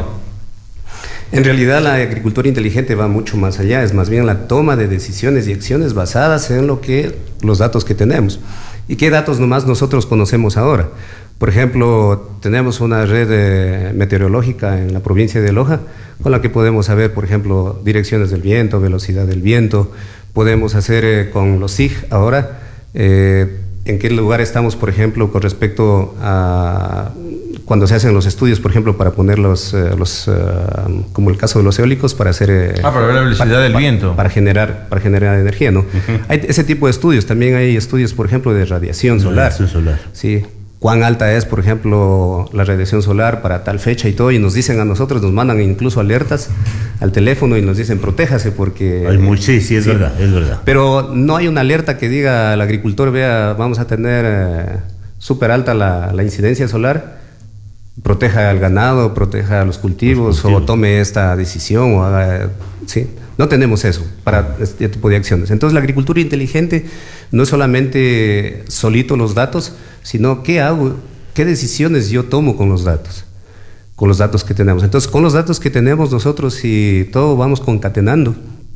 en realidad la agricultura inteligente va mucho más allá, es más bien la toma de decisiones y acciones basadas en lo que, los datos que tenemos. ¿Y qué datos nomás nosotros conocemos ahora? Por ejemplo, tenemos una red eh, meteorológica en la provincia de Loja, con la que podemos saber, por ejemplo, direcciones del viento, velocidad del viento. Podemos hacer eh, con los S I G ahora, eh, en qué lugar estamos, por ejemplo, con respecto a cuando se hacen los estudios, por ejemplo, para poner los, eh, los uh, como el caso de los eólicos, para hacer... Eh, ah, para ver la velocidad para, del para, viento. Para generar, para generar energía, ¿no? Uh-huh. Hay ese tipo de estudios. También hay estudios, por ejemplo, de radiación solar. Radiación solar. Sí. Cuán alta es, por ejemplo, la radiación solar para tal fecha y todo, y nos dicen a nosotros, nos mandan incluso alertas al teléfono y nos dicen, protéjase porque... Hay muy, sí, sí, es sí. verdad, es verdad. Pero no hay una alerta que diga al agricultor, vea, vamos a tener eh, súper alta la, la incidencia solar, proteja al ganado, proteja a los cultivos, los cultivos, o tome esta decisión, o haga, sí. No tenemos eso para este tipo de acciones. Entonces la agricultura inteligente no es solamente solito los datos, sino qué hago, qué decisiones yo tomo con los datos, con los datos que tenemos. Entonces con los datos que tenemos nosotros, si todo vamos concatenando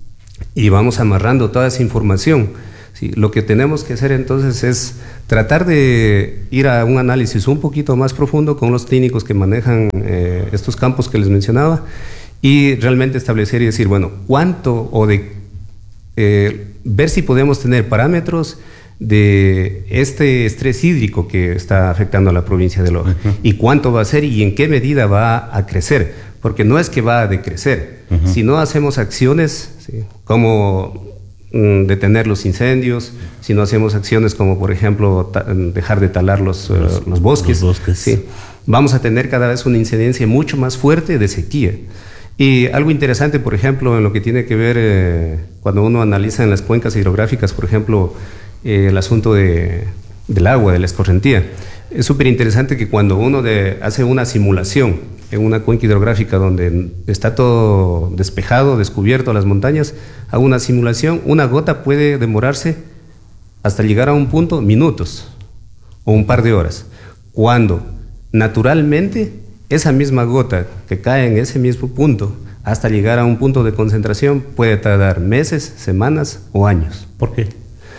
y vamos amarrando toda esa información, ¿sí? Lo que tenemos que hacer entonces es tratar de ir a un análisis un poquito más profundo con los técnicos que manejan eh, estos campos que les mencionaba, y realmente establecer y decir, bueno, cuánto o de eh, ver si podemos tener parámetros de este estrés hídrico que está afectando a la provincia de Loja, uh-huh. y cuánto va a ser y en qué medida va a crecer, porque no es que va a decrecer, uh-huh. si no hacemos acciones, ¿sí? como mm, detener los incendios, si no hacemos acciones como por ejemplo ta- dejar de talar los, los, uh, los bosques, los bosques. ¿sí? Vamos a tener cada vez una incidencia mucho más fuerte de sequía. Y algo interesante, por ejemplo, en lo que tiene que ver eh, cuando uno analiza en las cuencas hidrográficas, por ejemplo, eh, el asunto de, del agua, de la escorrentía. Es súper interesante que cuando uno de, hace una simulación en una cuenca hidrográfica donde está todo despejado, descubierto, las montañas, hago una simulación, una gota puede demorarse hasta llegar a un punto minutos o un par de horas, cuando naturalmente esa misma gota que cae en ese mismo punto hasta llegar a un punto de concentración puede tardar meses, semanas o años. ¿Por qué?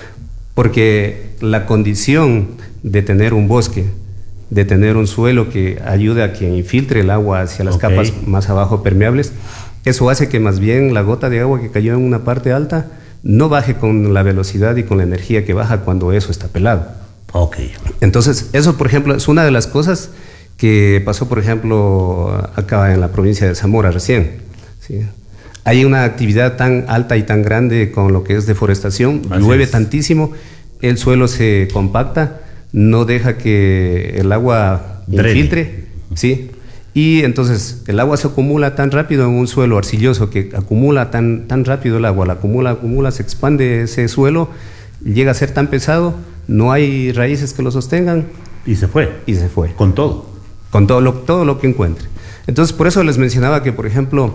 Porque la condición de tener un bosque, de tener un suelo que ayude a que infiltre el agua hacia las okay. capas más abajo permeables, eso hace que más bien la gota de agua que cayó en una parte alta no baje con la velocidad y con la energía que baja cuando eso está pelado. Okay. Entonces, eso, por ejemplo, es una de las cosas que pasó, por ejemplo, acá en la provincia de Zamora recién, ¿sí? Hay una actividad tan alta y tan grande con lo que es deforestación, Así llueve es. tantísimo, el suelo se compacta, no deja que el agua Drene. infiltre, ¿sí? Y entonces el agua se acumula tan rápido en un suelo arcilloso que acumula tan, tan rápido el agua, la acumula, acumula, se expande ese suelo, llega a ser tan pesado, no hay raíces que lo sostengan. Y se fue. Y se fue. Con todo. Con todo lo, todo lo que encuentre. Entonces, por eso les mencionaba que, por ejemplo,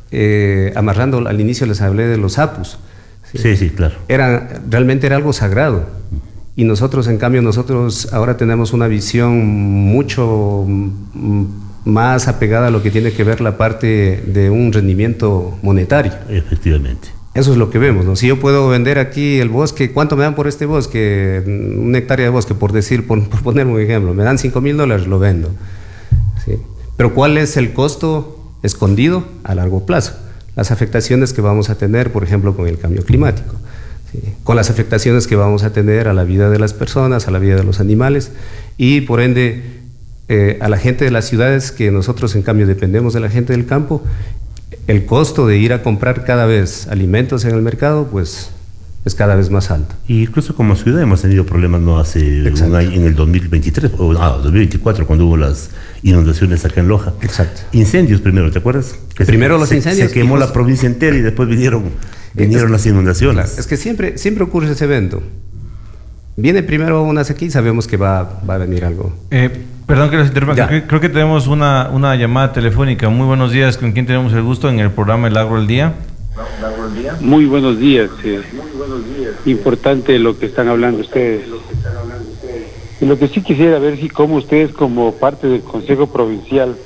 eh, amarrando al inicio les hablé de los apus. Sí, sí, sí, claro. Era, realmente era algo sagrado. Y nosotros, en cambio, nosotros ahora tenemos una visión mucho m- más apegada a lo que tiene que ver la parte de un rendimiento monetario. Efectivamente. Eso es lo que vemos, ¿no? Si yo puedo vender aquí el bosque, ¿cuánto me dan por este bosque? Una hectárea de bosque, por decir, por, por poner un ejemplo, me dan cinco mil dólares, lo vendo. ¿Sí? Pero ¿cuál es el costo escondido a largo plazo? Las afectaciones que vamos a tener, por ejemplo, con el cambio climático, ¿sí? Con las afectaciones que vamos a tener a la vida de las personas, a la vida de los animales y, por ende, eh, a la gente de las ciudades, que nosotros, en cambio, dependemos de la gente del campo. El costo de ir a comprar cada vez alimentos en el mercado, pues, es cada vez más alto. Y incluso como ciudad hemos tenido problemas no hace Exacto. un año, en el dos mil veintitrés, o ah, dos mil veinticuatro, cuando hubo las inundaciones acá en Loja. Exacto. Incendios primero, ¿te acuerdas? Que primero se, los se, incendios. Se quemó la provincia entera y después vinieron, vinieron es, las inundaciones. Claro, es que siempre, siempre ocurre ese evento. Viene primero una sequía y sabemos que va, va a venir algo. Eh, perdón que les interrumpa, creo, creo que tenemos una, una llamada telefónica. Muy buenos días, ¿con quién tenemos el gusto en el programa El Agro al Día? Muy buenos días. Eh. Muy buenos días. Importante lo que están hablando ustedes. Y lo que sí quisiera ver si como ustedes como parte del Consejo Provincial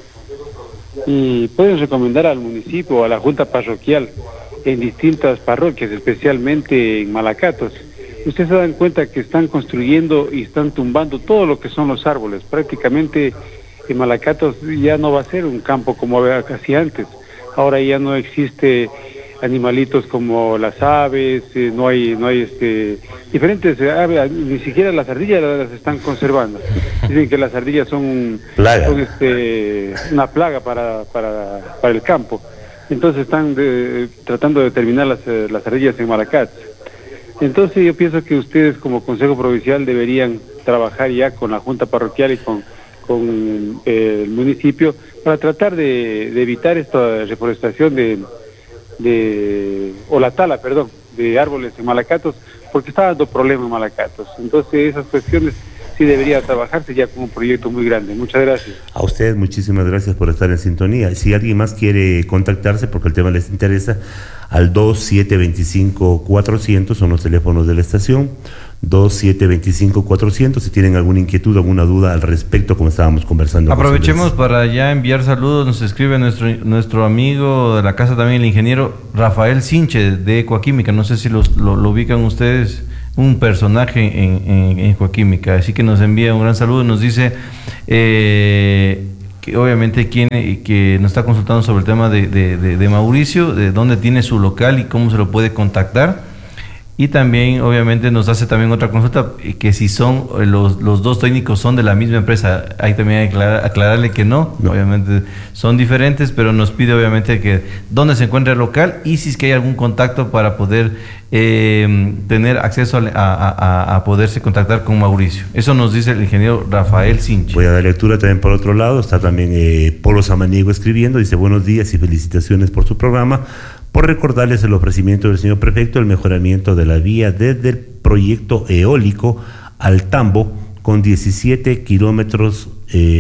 y pueden recomendar al municipio o a la Junta Parroquial en distintas parroquias, especialmente en Malacatos. Ustedes se dan cuenta que están construyendo y están tumbando todo lo que son los árboles. Prácticamente en Malacatos ya no va a ser un campo como hacía antes. Ahora ya no existe animalitos como las aves, eh, no hay no hay este diferentes aves, ni siquiera las ardillas las están conservando. Dicen que las ardillas son, son este, una plaga para, para, para el campo. Entonces están de, tratando de terminar las, las ardillas en Malacatos. Entonces yo pienso que ustedes como Consejo Provincial deberían trabajar ya con la Junta Parroquial y con, con eh, el municipio para tratar de, de evitar esta reforestación de, de, o la tala, perdón, de árboles en Malacatos, porque está dando problemas en Malacatos. Entonces esas cuestiones así debería trabajarse ya como un proyecto muy grande. Muchas gracias. A ustedes muchísimas gracias por estar en sintonía. Si alguien más quiere contactarse porque el tema les interesa, al dos siete dos cinco cuatrocientos son los teléfonos de la estación, dos siete dos cinco cuatrocientos, si tienen alguna inquietud, alguna duda al respecto, como estábamos conversando. Aprovechemos para ya enviar saludos. Nos escribe nuestro nuestro amigo de la casa también, el ingeniero Rafael Sinche de Ecoquímica. No sé si los, lo, lo ubican ustedes, un personaje en, en, en Ecoquímica, así que nos envía un gran saludo. Nos dice eh, que obviamente quien, que nos está consultando sobre el tema de, de, de, de Mauricio, de dónde tiene su local y cómo se lo puede contactar. Y también, obviamente, nos hace también otra consulta, que si son los, los dos técnicos son de la misma empresa. Hay también que aclarar, aclararle que no, no, obviamente son diferentes, pero nos pide obviamente que dónde se encuentra el local y si es que hay algún contacto para poder eh, tener acceso a, a, a, a poderse contactar con Mauricio. Eso nos dice el ingeniero Rafael Sinche. Voy a dar lectura también por otro lado. Está también eh, Polo Samaniego escribiendo, dice: buenos días y felicitaciones por su programa. Por recordarles el ofrecimiento del señor prefecto, el mejoramiento de la vía desde el proyecto eólico al Tambo, con diecisiete kilómetros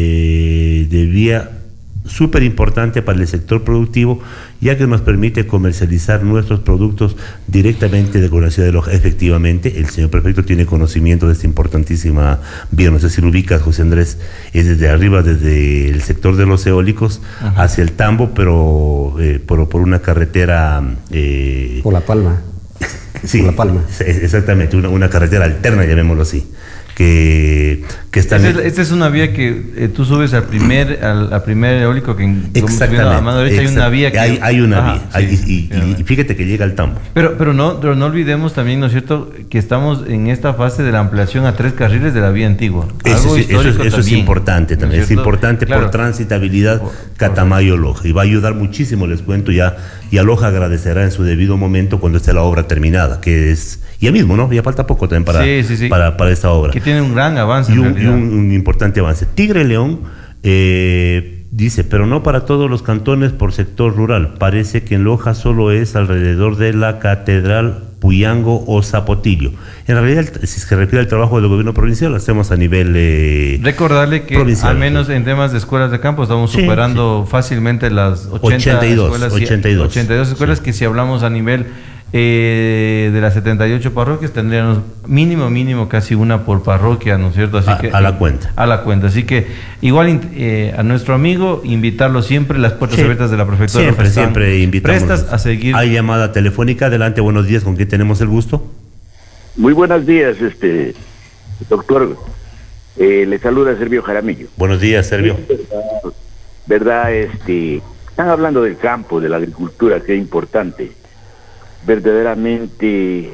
eh, de vía súper importante para el sector productivo, ya que nos permite comercializar nuestros productos directamente de la ciudad de Loja. Efectivamente, el señor prefecto tiene conocimiento de esta importantísima vía. No sé si lo ubicas, José Andrés, es desde arriba, desde el sector de los eólicos, ajá, hacia el Tambo, pero eh, por, por una carretera... Eh, por La Palma. Sí, por La Palma. Exactamente, una, una carretera alterna, llamémoslo así. Que, que están esta, es, esta es una vía que eh, tú subes al primer al, al primer eólico que en, exactamente, a mano derecha hay una vía que hay, hay una ajá, vía sí, hay, y, sí, y, y fíjate que llega al Tambo, pero pero no pero no olvidemos también, ¿no es cierto?, que estamos en esta fase de la ampliación a tres carriles de la vía antigua. Eso, sí, eso, eso también, es importante también, ¿no es, es importante, claro, por transitabilidad Catamayo-Loja, y va a ayudar muchísimo, les cuento ya, y a Loja agradecerá en su debido momento cuando esté la obra terminada, que es ya mismo, ¿no? Ya falta poco también para, sí, sí, sí. para, para esta obra. Que tiene un gran avance. Y un, y un, un importante avance. Tigre León eh, dice, pero no para todos los cantones por sector rural. Parece que en Loja solo es alrededor de la Catedral, Puyango o Zapotillo. En realidad, si se refiere al trabajo del gobierno provincial, lo hacemos a nivel eh, Recordarle que provincial, al menos en temas de escuelas de campo estamos sí, superando sí. fácilmente las ochenta ochenta y dos, escuelas, ochenta y dos. ochenta y dos escuelas, sí. Que si hablamos a nivel eh, de las setenta y ocho parroquias tendríamos mínimo, mínimo casi una por parroquia, ¿no es cierto? Así a, que a la cuenta. A la cuenta. Así que igual eh, a nuestro amigo invitarlo siempre, las puertas sí. abiertas de la prefectura. Siempre, siempre invitamos. Prestas a seguir. Hay llamada telefónica. Adelante, buenos días. ¿Con quién tenemos el gusto? Muy buenos días, este doctor. Eh, le saluda Servio Jaramillo. Buenos días, Servio. Verdad, verdad, este, están hablando del campo, de la agricultura, que es importante. Verdaderamente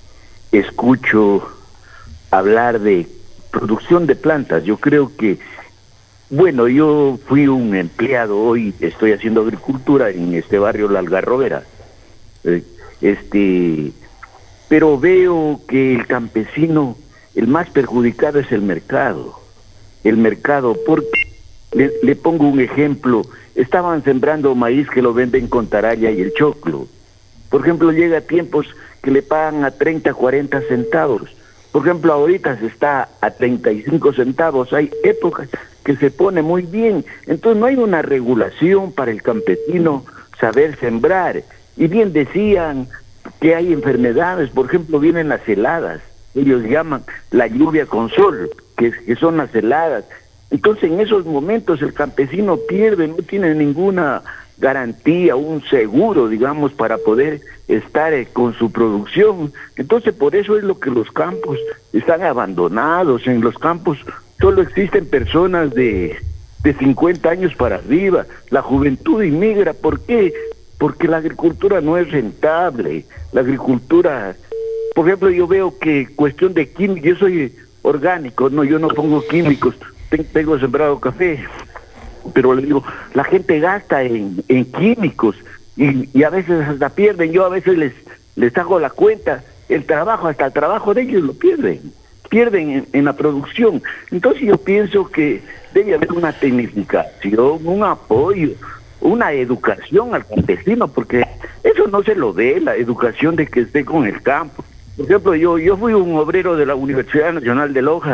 escucho hablar de producción de plantas. Yo creo que, bueno, yo fui un empleado, hoy estoy haciendo agricultura en este barrio La Algarrobera. Eh, este, pero veo que el campesino, el más perjudicado es el mercado. El mercado, porque le, le pongo un ejemplo, estaban sembrando maíz que lo venden con taralla y el choclo. Por ejemplo, llega a tiempos que le pagan a treinta, cuarenta centavos. Por ejemplo, ahorita se está a treinta y cinco centavos. Hay épocas que se pone muy bien. Entonces no hay una regulación para el campesino saber sembrar. Y bien decían que hay enfermedades. Por ejemplo, vienen las heladas. Ellos llaman la lluvia con sol, que, que son las heladas. Entonces en esos momentos el campesino pierde, no tiene ninguna garantía, un seguro, digamos, para poder estar eh, con su producción. Entonces por eso es lo que los campos están abandonados. En los campos solo existen personas de, de cincuenta años para arriba. La juventud inmigra. ¿Por qué? Porque la agricultura no es rentable. La agricultura, por ejemplo, yo veo que cuestión de químicos, yo soy orgánico, no, yo no pongo químicos, tengo sembrado café, pero le digo, la gente gasta en, en químicos y, y a veces hasta pierden. Yo a veces les les hago la cuenta, el trabajo, hasta el trabajo de ellos lo pierden, pierden en, en la producción. Entonces yo pienso que debe haber una tecnificación, un apoyo, una educación al campesino, porque eso no se lo ve, la educación de que esté con el campo. Por ejemplo, yo yo fui un obrero de la Universidad Nacional de Loja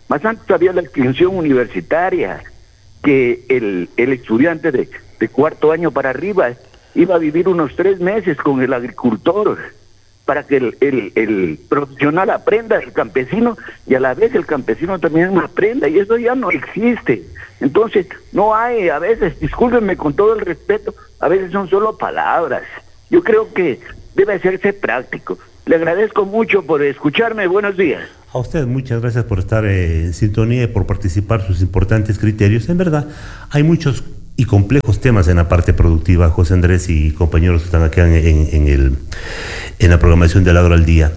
Más antes había la extensión universitaria, que el, el estudiante de, de cuarto año para arriba iba a vivir unos tres meses con el agricultor, para que el, el, el profesional aprenda, el campesino, y a la vez el campesino también aprenda, y eso ya no existe. Entonces, no hay, a veces, discúlpenme con todo el respeto, a veces son solo palabras. Yo creo que debe hacerse práctico. Le agradezco mucho por escucharme. Buenos días. A usted muchas gracias por estar eh, en sintonía y por participar sus importantes criterios. En verdad, hay muchos y complejos temas en la parte productiva, José Andrés y compañeros que están acá en, en, en, el, en la programación del Agro al Día.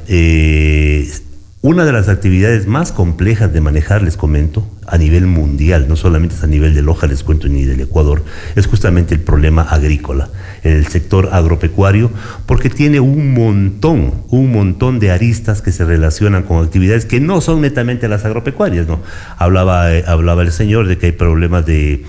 Eh, Una de las actividades más complejas de manejar, les comento, a nivel mundial, no solamente es a nivel de Loja, les cuento, ni del Ecuador, es justamente el problema agrícola, el sector agropecuario, porque tiene un montón, un montón de aristas que se relacionan con actividades que no son netamente las agropecuarias, ¿no? Hablaba, eh, hablaba el señor de que hay problemas de,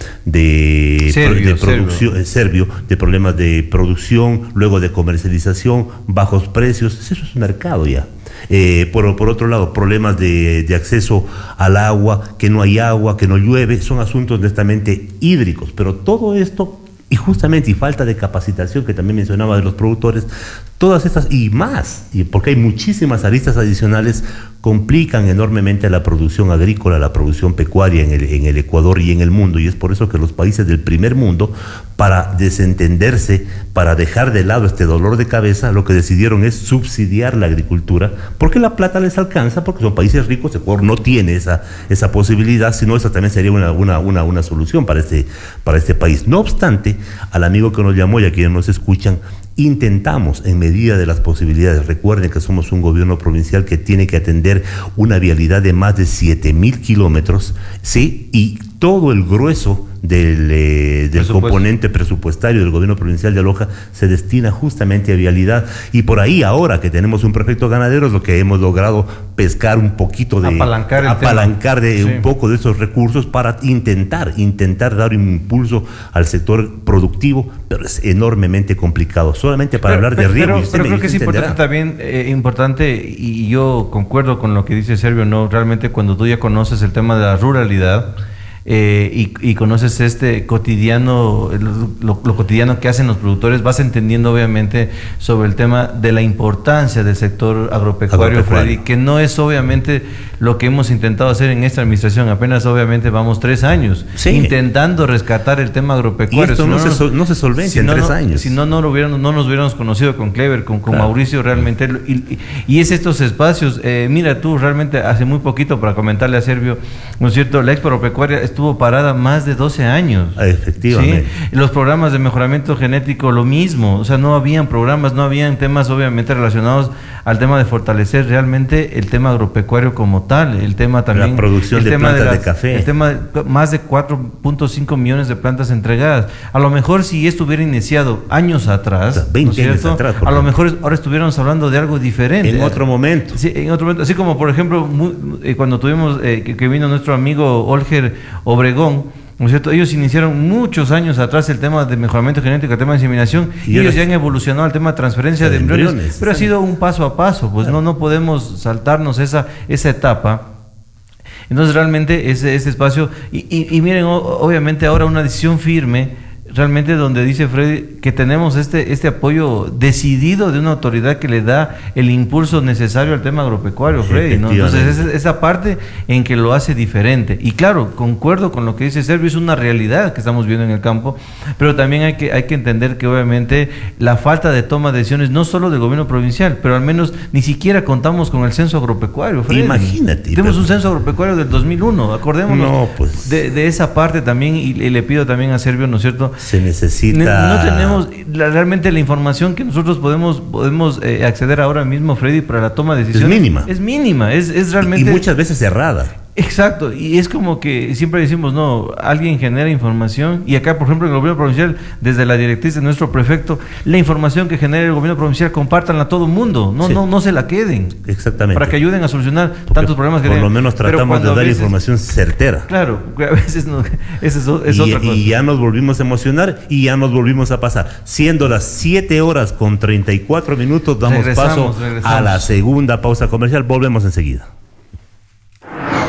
de, Servio, de producción, eh, Servio, de problemas de producción, luego de comercialización, bajos precios, eso es un mercado ya. Eh, por, por otro lado, problemas de, de acceso al agua, que no hay agua, que no llueve, son asuntos netamente hídricos, pero todo esto, y justamente, y falta de capacitación que también mencionaba de los productores, todas estas y más, y porque hay muchísimas aristas adicionales, complican enormemente la producción agrícola, la producción pecuaria en el, en el Ecuador y en el mundo, y es por eso que los países del primer mundo, para desentenderse, para dejar de lado este dolor de cabeza, lo que decidieron es subsidiar la agricultura, porque la plata les alcanza, porque son países ricos. Ecuador no tiene esa, esa posibilidad, sino esa también sería una, una, una, una solución para este, para este país. No obstante, al amigo que nos llamó y a quienes nos escuchan, intentamos en medida de las posibilidades, recuerden que somos un gobierno provincial que tiene que atender una vialidad de más de siete mil kilómetros, ¿sí? Y todo el grueso del, eh, del componente presupuestario del gobierno provincial de Loja se destina justamente a vialidad, y por ahí ahora que tenemos un prefecto ganadero es lo que hemos logrado pescar un poquito de apalancar, apalancar de sí. un poco de esos recursos para intentar, intentar dar un impulso al sector productivo, pero es enormemente complicado, solamente para pero, hablar pero, de riego. Pero, pero creo que es importante también, eh, importante, y yo concuerdo con lo que dice Servio, no, realmente cuando tú ya conoces el tema de la ruralidad, Eh, y, y conoces este cotidiano, lo, lo cotidiano que hacen los productores, vas entendiendo obviamente sobre el tema de la importancia del sector agropecuario, agropecuario. Freddy, que no es obviamente lo que hemos intentado hacer en esta administración, apenas obviamente vamos tres años sí. intentando rescatar el tema agropecuario. Y esto si no, no, se, no se solvencia si en no, tres no, años. Si no, no, lo hubiéramos, no nos hubiéramos conocido con Clever, con, con claro. Mauricio realmente, y, y es estos espacios, eh, mira tú, realmente hace muy poquito, para comentarle a Servio, ¿no es cierto?, la Expo Agropecuaria estuvo parada más de doce años. Efectivamente. ¿Sí? Los programas de mejoramiento genético, lo mismo. O sea, no habían programas, no habían temas obviamente relacionados al tema de fortalecer realmente el tema agropecuario como tal. El tema también... La producción de plantas de, las, de café. El tema de más de cuatro punto cinco millones de plantas entregadas. A lo mejor si esto hubiera iniciado años atrás, o sea, veinte ¿no años atrás, a lo mejor ahora estuviéramos hablando de algo diferente. En otro momento. Sí, en otro momento. Así como, por ejemplo, muy, eh, cuando tuvimos, eh, que, que vino nuestro amigo Olger Obregón, ¿no es cierto? Ellos iniciaron muchos años atrás el tema de mejoramiento genético, el tema de inseminación, y ellos ya han evolucionado al tema de transferencia de embriones, embriones, pero ha sido un paso a paso, pues claro. no, no podemos saltarnos esa, esa etapa. Entonces realmente ese, ese espacio, y, y, y miren, o, obviamente ahora una decisión firme, realmente donde dice Freddy que tenemos este, este apoyo decidido de una autoridad que le da el impulso necesario al tema agropecuario, Freddy, ¿no? Entonces esa, esa parte en que lo hace diferente. Y claro, concuerdo con lo que dice Servio, es una realidad que estamos viendo en el campo, pero también hay que, hay que entender que obviamente la falta de toma de decisiones, no solo del gobierno provincial, pero al menos ni siquiera contamos con el censo agropecuario, Freddy. Imagínate. Tenemos pero... un censo agropecuario del dos mil uno, acordémonos no, pues... de, de esa parte también, y, y le pido también a Servio, ¿no es cierto?, se necesita... No, no tenemos la, realmente la información que nosotros podemos podemos eh, acceder ahora mismo, Freddy, para la toma de decisiones. Es mínima. Es mínima, es, es realmente... Y, y muchas veces errada. Exacto, y es como que siempre decimos, no, alguien genera información, y acá, por ejemplo, en el gobierno provincial, desde la directriz de nuestro prefecto, la información que genera el gobierno provincial, compártanla a todo el mundo, no, sí. no, no se la queden. Exactamente. Para que ayuden a solucionar Porque tantos problemas que por tienen. Por lo menos tratamos de dar veces, información certera. Claro, a veces no, es, es, es y, otra cosa. Y ya nos volvimos a emocionar y ya nos volvimos a pasar. Siendo las siete horas con treinta y cuatro minutos, damos regresamos, paso regresamos. a la segunda pausa comercial. Volvemos enseguida.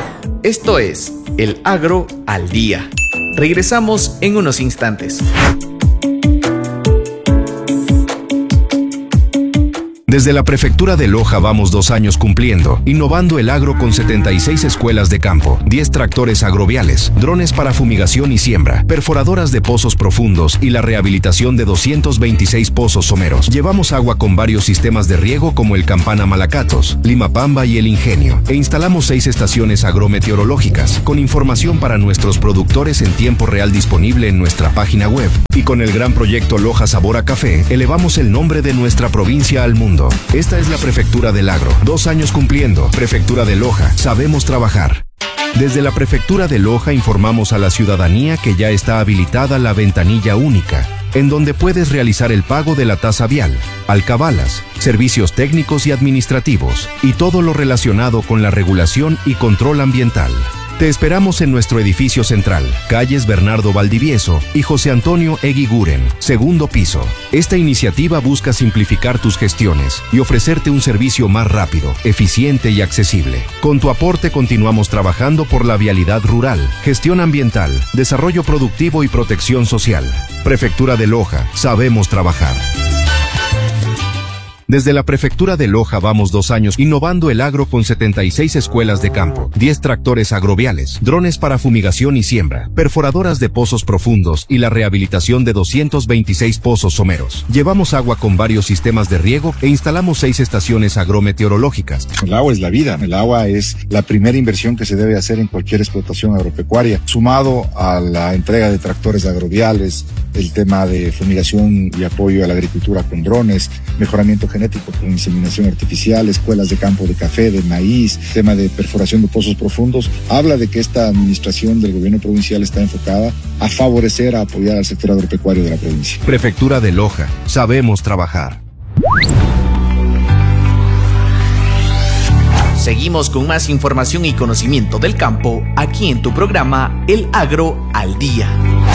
Esto es El Agro al Día. Regresamos en unos instantes. Desde la Prefectura de Loja vamos dos años cumpliendo, innovando el agro con setenta y seis escuelas de campo, diez tractores agroviales, drones para fumigación y siembra, perforadoras de pozos profundos y la rehabilitación de doscientos veintiséis pozos someros. Llevamos agua con varios sistemas de riego como el Campana Malacatos, Limapamba y El Ingenio, e instalamos seis estaciones agrometeorológicas, con información para nuestros productores en tiempo real disponible en nuestra página web. Y con el gran proyecto Loja Sabor a Café, elevamos el nombre de nuestra provincia al mundo. Esta es la Prefectura del Agro. Dos años cumpliendo. Prefectura de Loja. Sabemos trabajar. Desde la Prefectura de Loja informamos a la ciudadanía que ya está habilitada la ventanilla única, en donde puedes realizar el pago de la tasa vial, alcabalas, servicios técnicos y administrativos, y todo lo relacionado con la regulación y control ambiental. Te esperamos en nuestro edificio central, calles Bernardo Valdivieso y José Antonio Eguiguren, segundo piso. Esta iniciativa busca simplificar tus gestiones y ofrecerte un servicio más rápido, eficiente y accesible. Con tu aporte continuamos trabajando por la vialidad rural, gestión ambiental, desarrollo productivo y protección social. Prefectura de Loja, sabemos trabajar. Desde la Prefectura de Loja vamos dos años innovando el agro con setenta y seis escuelas de campo, diez tractores agroviales, drones para fumigación y siembra, perforadoras de pozos profundos y la rehabilitación de doscientos veintiséis pozos someros. Llevamos agua con varios sistemas de riego e instalamos seis estaciones agrometeorológicas. El agua es la vida, el agua es la primera inversión que se debe hacer en cualquier explotación agropecuaria, sumado a la entrega de tractores agroviales, el tema de fumigación y apoyo a la agricultura con drones, mejoramiento genético con inseminación artificial, escuelas de campo de café, de maíz, tema de perforación de pozos profundos, habla de que esta administración del gobierno provincial está enfocada a favorecer, a apoyar al sector agropecuario de la provincia. Prefectura de Loja, sabemos trabajar. Seguimos con más información y conocimiento del campo aquí en tu programa El Agro al Día.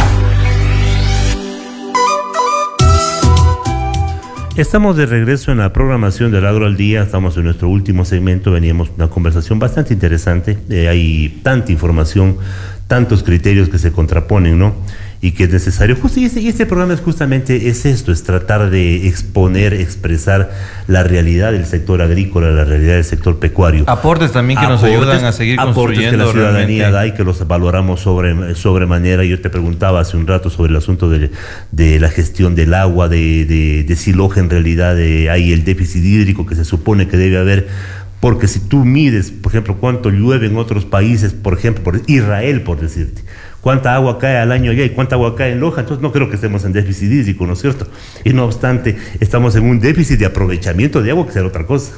Estamos de regreso en la programación del Agro al Día, estamos en nuestro último segmento, veníamos una conversación bastante interesante, eh, hay tanta información, tantos criterios que se contraponen, ¿no? Y que es necesario, justo, y este, y este programa es justamente es esto, es tratar de exponer, expresar la realidad del sector agrícola, la realidad del sector pecuario. Aportes también que aportes, nos ayudan a seguir aportes construyendo. Aportes que la ciudadanía realmente da y que los valoramos sobre, sobremanera. Yo te preguntaba hace un rato sobre el asunto de, de la gestión del agua, de, de, de si Loja en realidad de, hay el déficit hídrico que se supone que debe haber. Porque si tú mides, por ejemplo, cuánto llueve en otros países, por ejemplo, por Israel, por decirte, cuánta agua cae al año allá y cuánta agua cae en Loja, entonces no creo que estemos en déficit hídrico, ¿no es cierto? Y no obstante, estamos en un déficit de aprovechamiento de agua, que será otra cosa.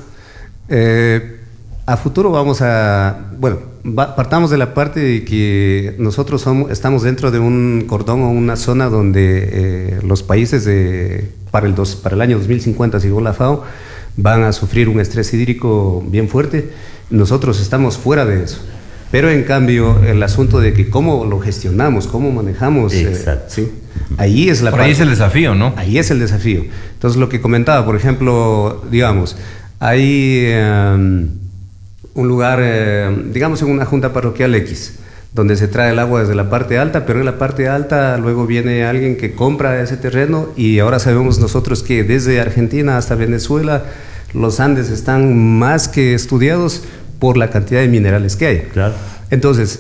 Eh, a futuro vamos a, bueno, va, partamos de la parte de que nosotros somos, estamos dentro de un cordón o una zona donde eh, los países de, para, el dos, para el año dos mil cincuenta, según la FAO, van a sufrir un estrés hídrico bien fuerte. Nosotros estamos fuera de eso. Pero en cambio, el asunto de que cómo lo gestionamos, cómo manejamos, eh, ¿sí? Ahí es la Por ahí parte, es el desafío, ¿no? Ahí es el desafío. Entonces, lo que comentaba, por ejemplo, digamos, hay um, un lugar, eh, digamos, en una junta parroquial X, donde se trae el agua desde la parte alta, pero en la parte alta luego viene alguien que compra ese terreno y ahora sabemos nosotros que desde Argentina hasta Venezuela los Andes están más que estudiados por la cantidad de minerales que hay. Claro. Entonces,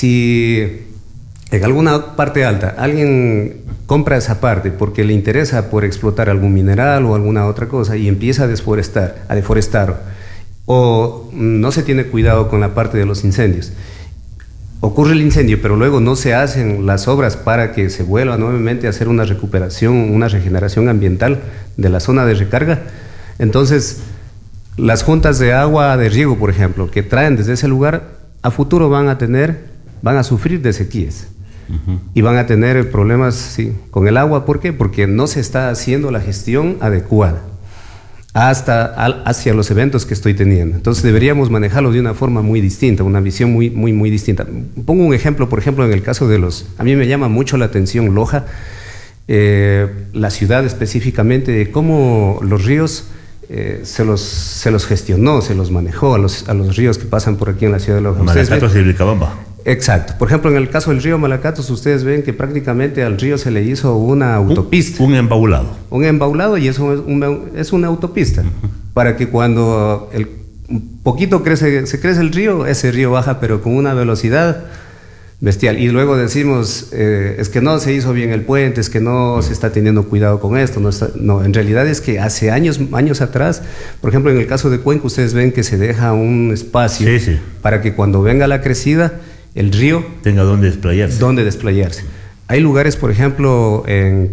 si en alguna parte alta alguien compra esa parte porque le interesa por explotar algún mineral o alguna otra cosa y empieza a desforestar, a deforestar, o no se tiene cuidado con la parte de los incendios, ocurre el incendio, pero luego no se hacen las obras para que se vuelva nuevamente a hacer una recuperación, una regeneración ambiental de la zona de recarga. Entonces, las juntas de agua de riego, por ejemplo, que traen desde ese lugar, a futuro van a tener, van a sufrir de sequías. Uh-huh. Y van a tener problemas, sí, con el agua. ¿Por qué? Porque no se está haciendo la gestión adecuada hasta al, hacia los eventos que estoy teniendo. Entonces deberíamos manejarlo de una forma muy distinta, una visión muy, muy, muy distinta. Pongo un ejemplo, por ejemplo, en el caso de los... A mí me llama mucho la atención Loja, eh, la ciudad específicamente, de cómo los ríos eh, se, los, se los gestionó, se los manejó a los, a los ríos que pasan por aquí en la ciudad de Loja. Malacatos y Vilcabamba. Exacto. Por ejemplo, en el caso del río Malacatos, ustedes ven que prácticamente al río se le hizo una autopista. Un, un embaulado. Un embaulado y eso es, un, es una autopista. Uh-huh. Para que cuando el, un poquito crece, se crece el río, ese río baja, pero con una velocidad bestial. Y luego decimos, eh, es que no se hizo bien el puente, es que no se está teniendo cuidado con esto. No, está, no, en realidad es que hace años, años atrás, por ejemplo, en el caso de Cuenca, ustedes ven que se deja un espacio sí, sí. para que cuando venga la crecida, el río tenga donde desplayarse. Donde desplayarse. Hay lugares, por ejemplo, en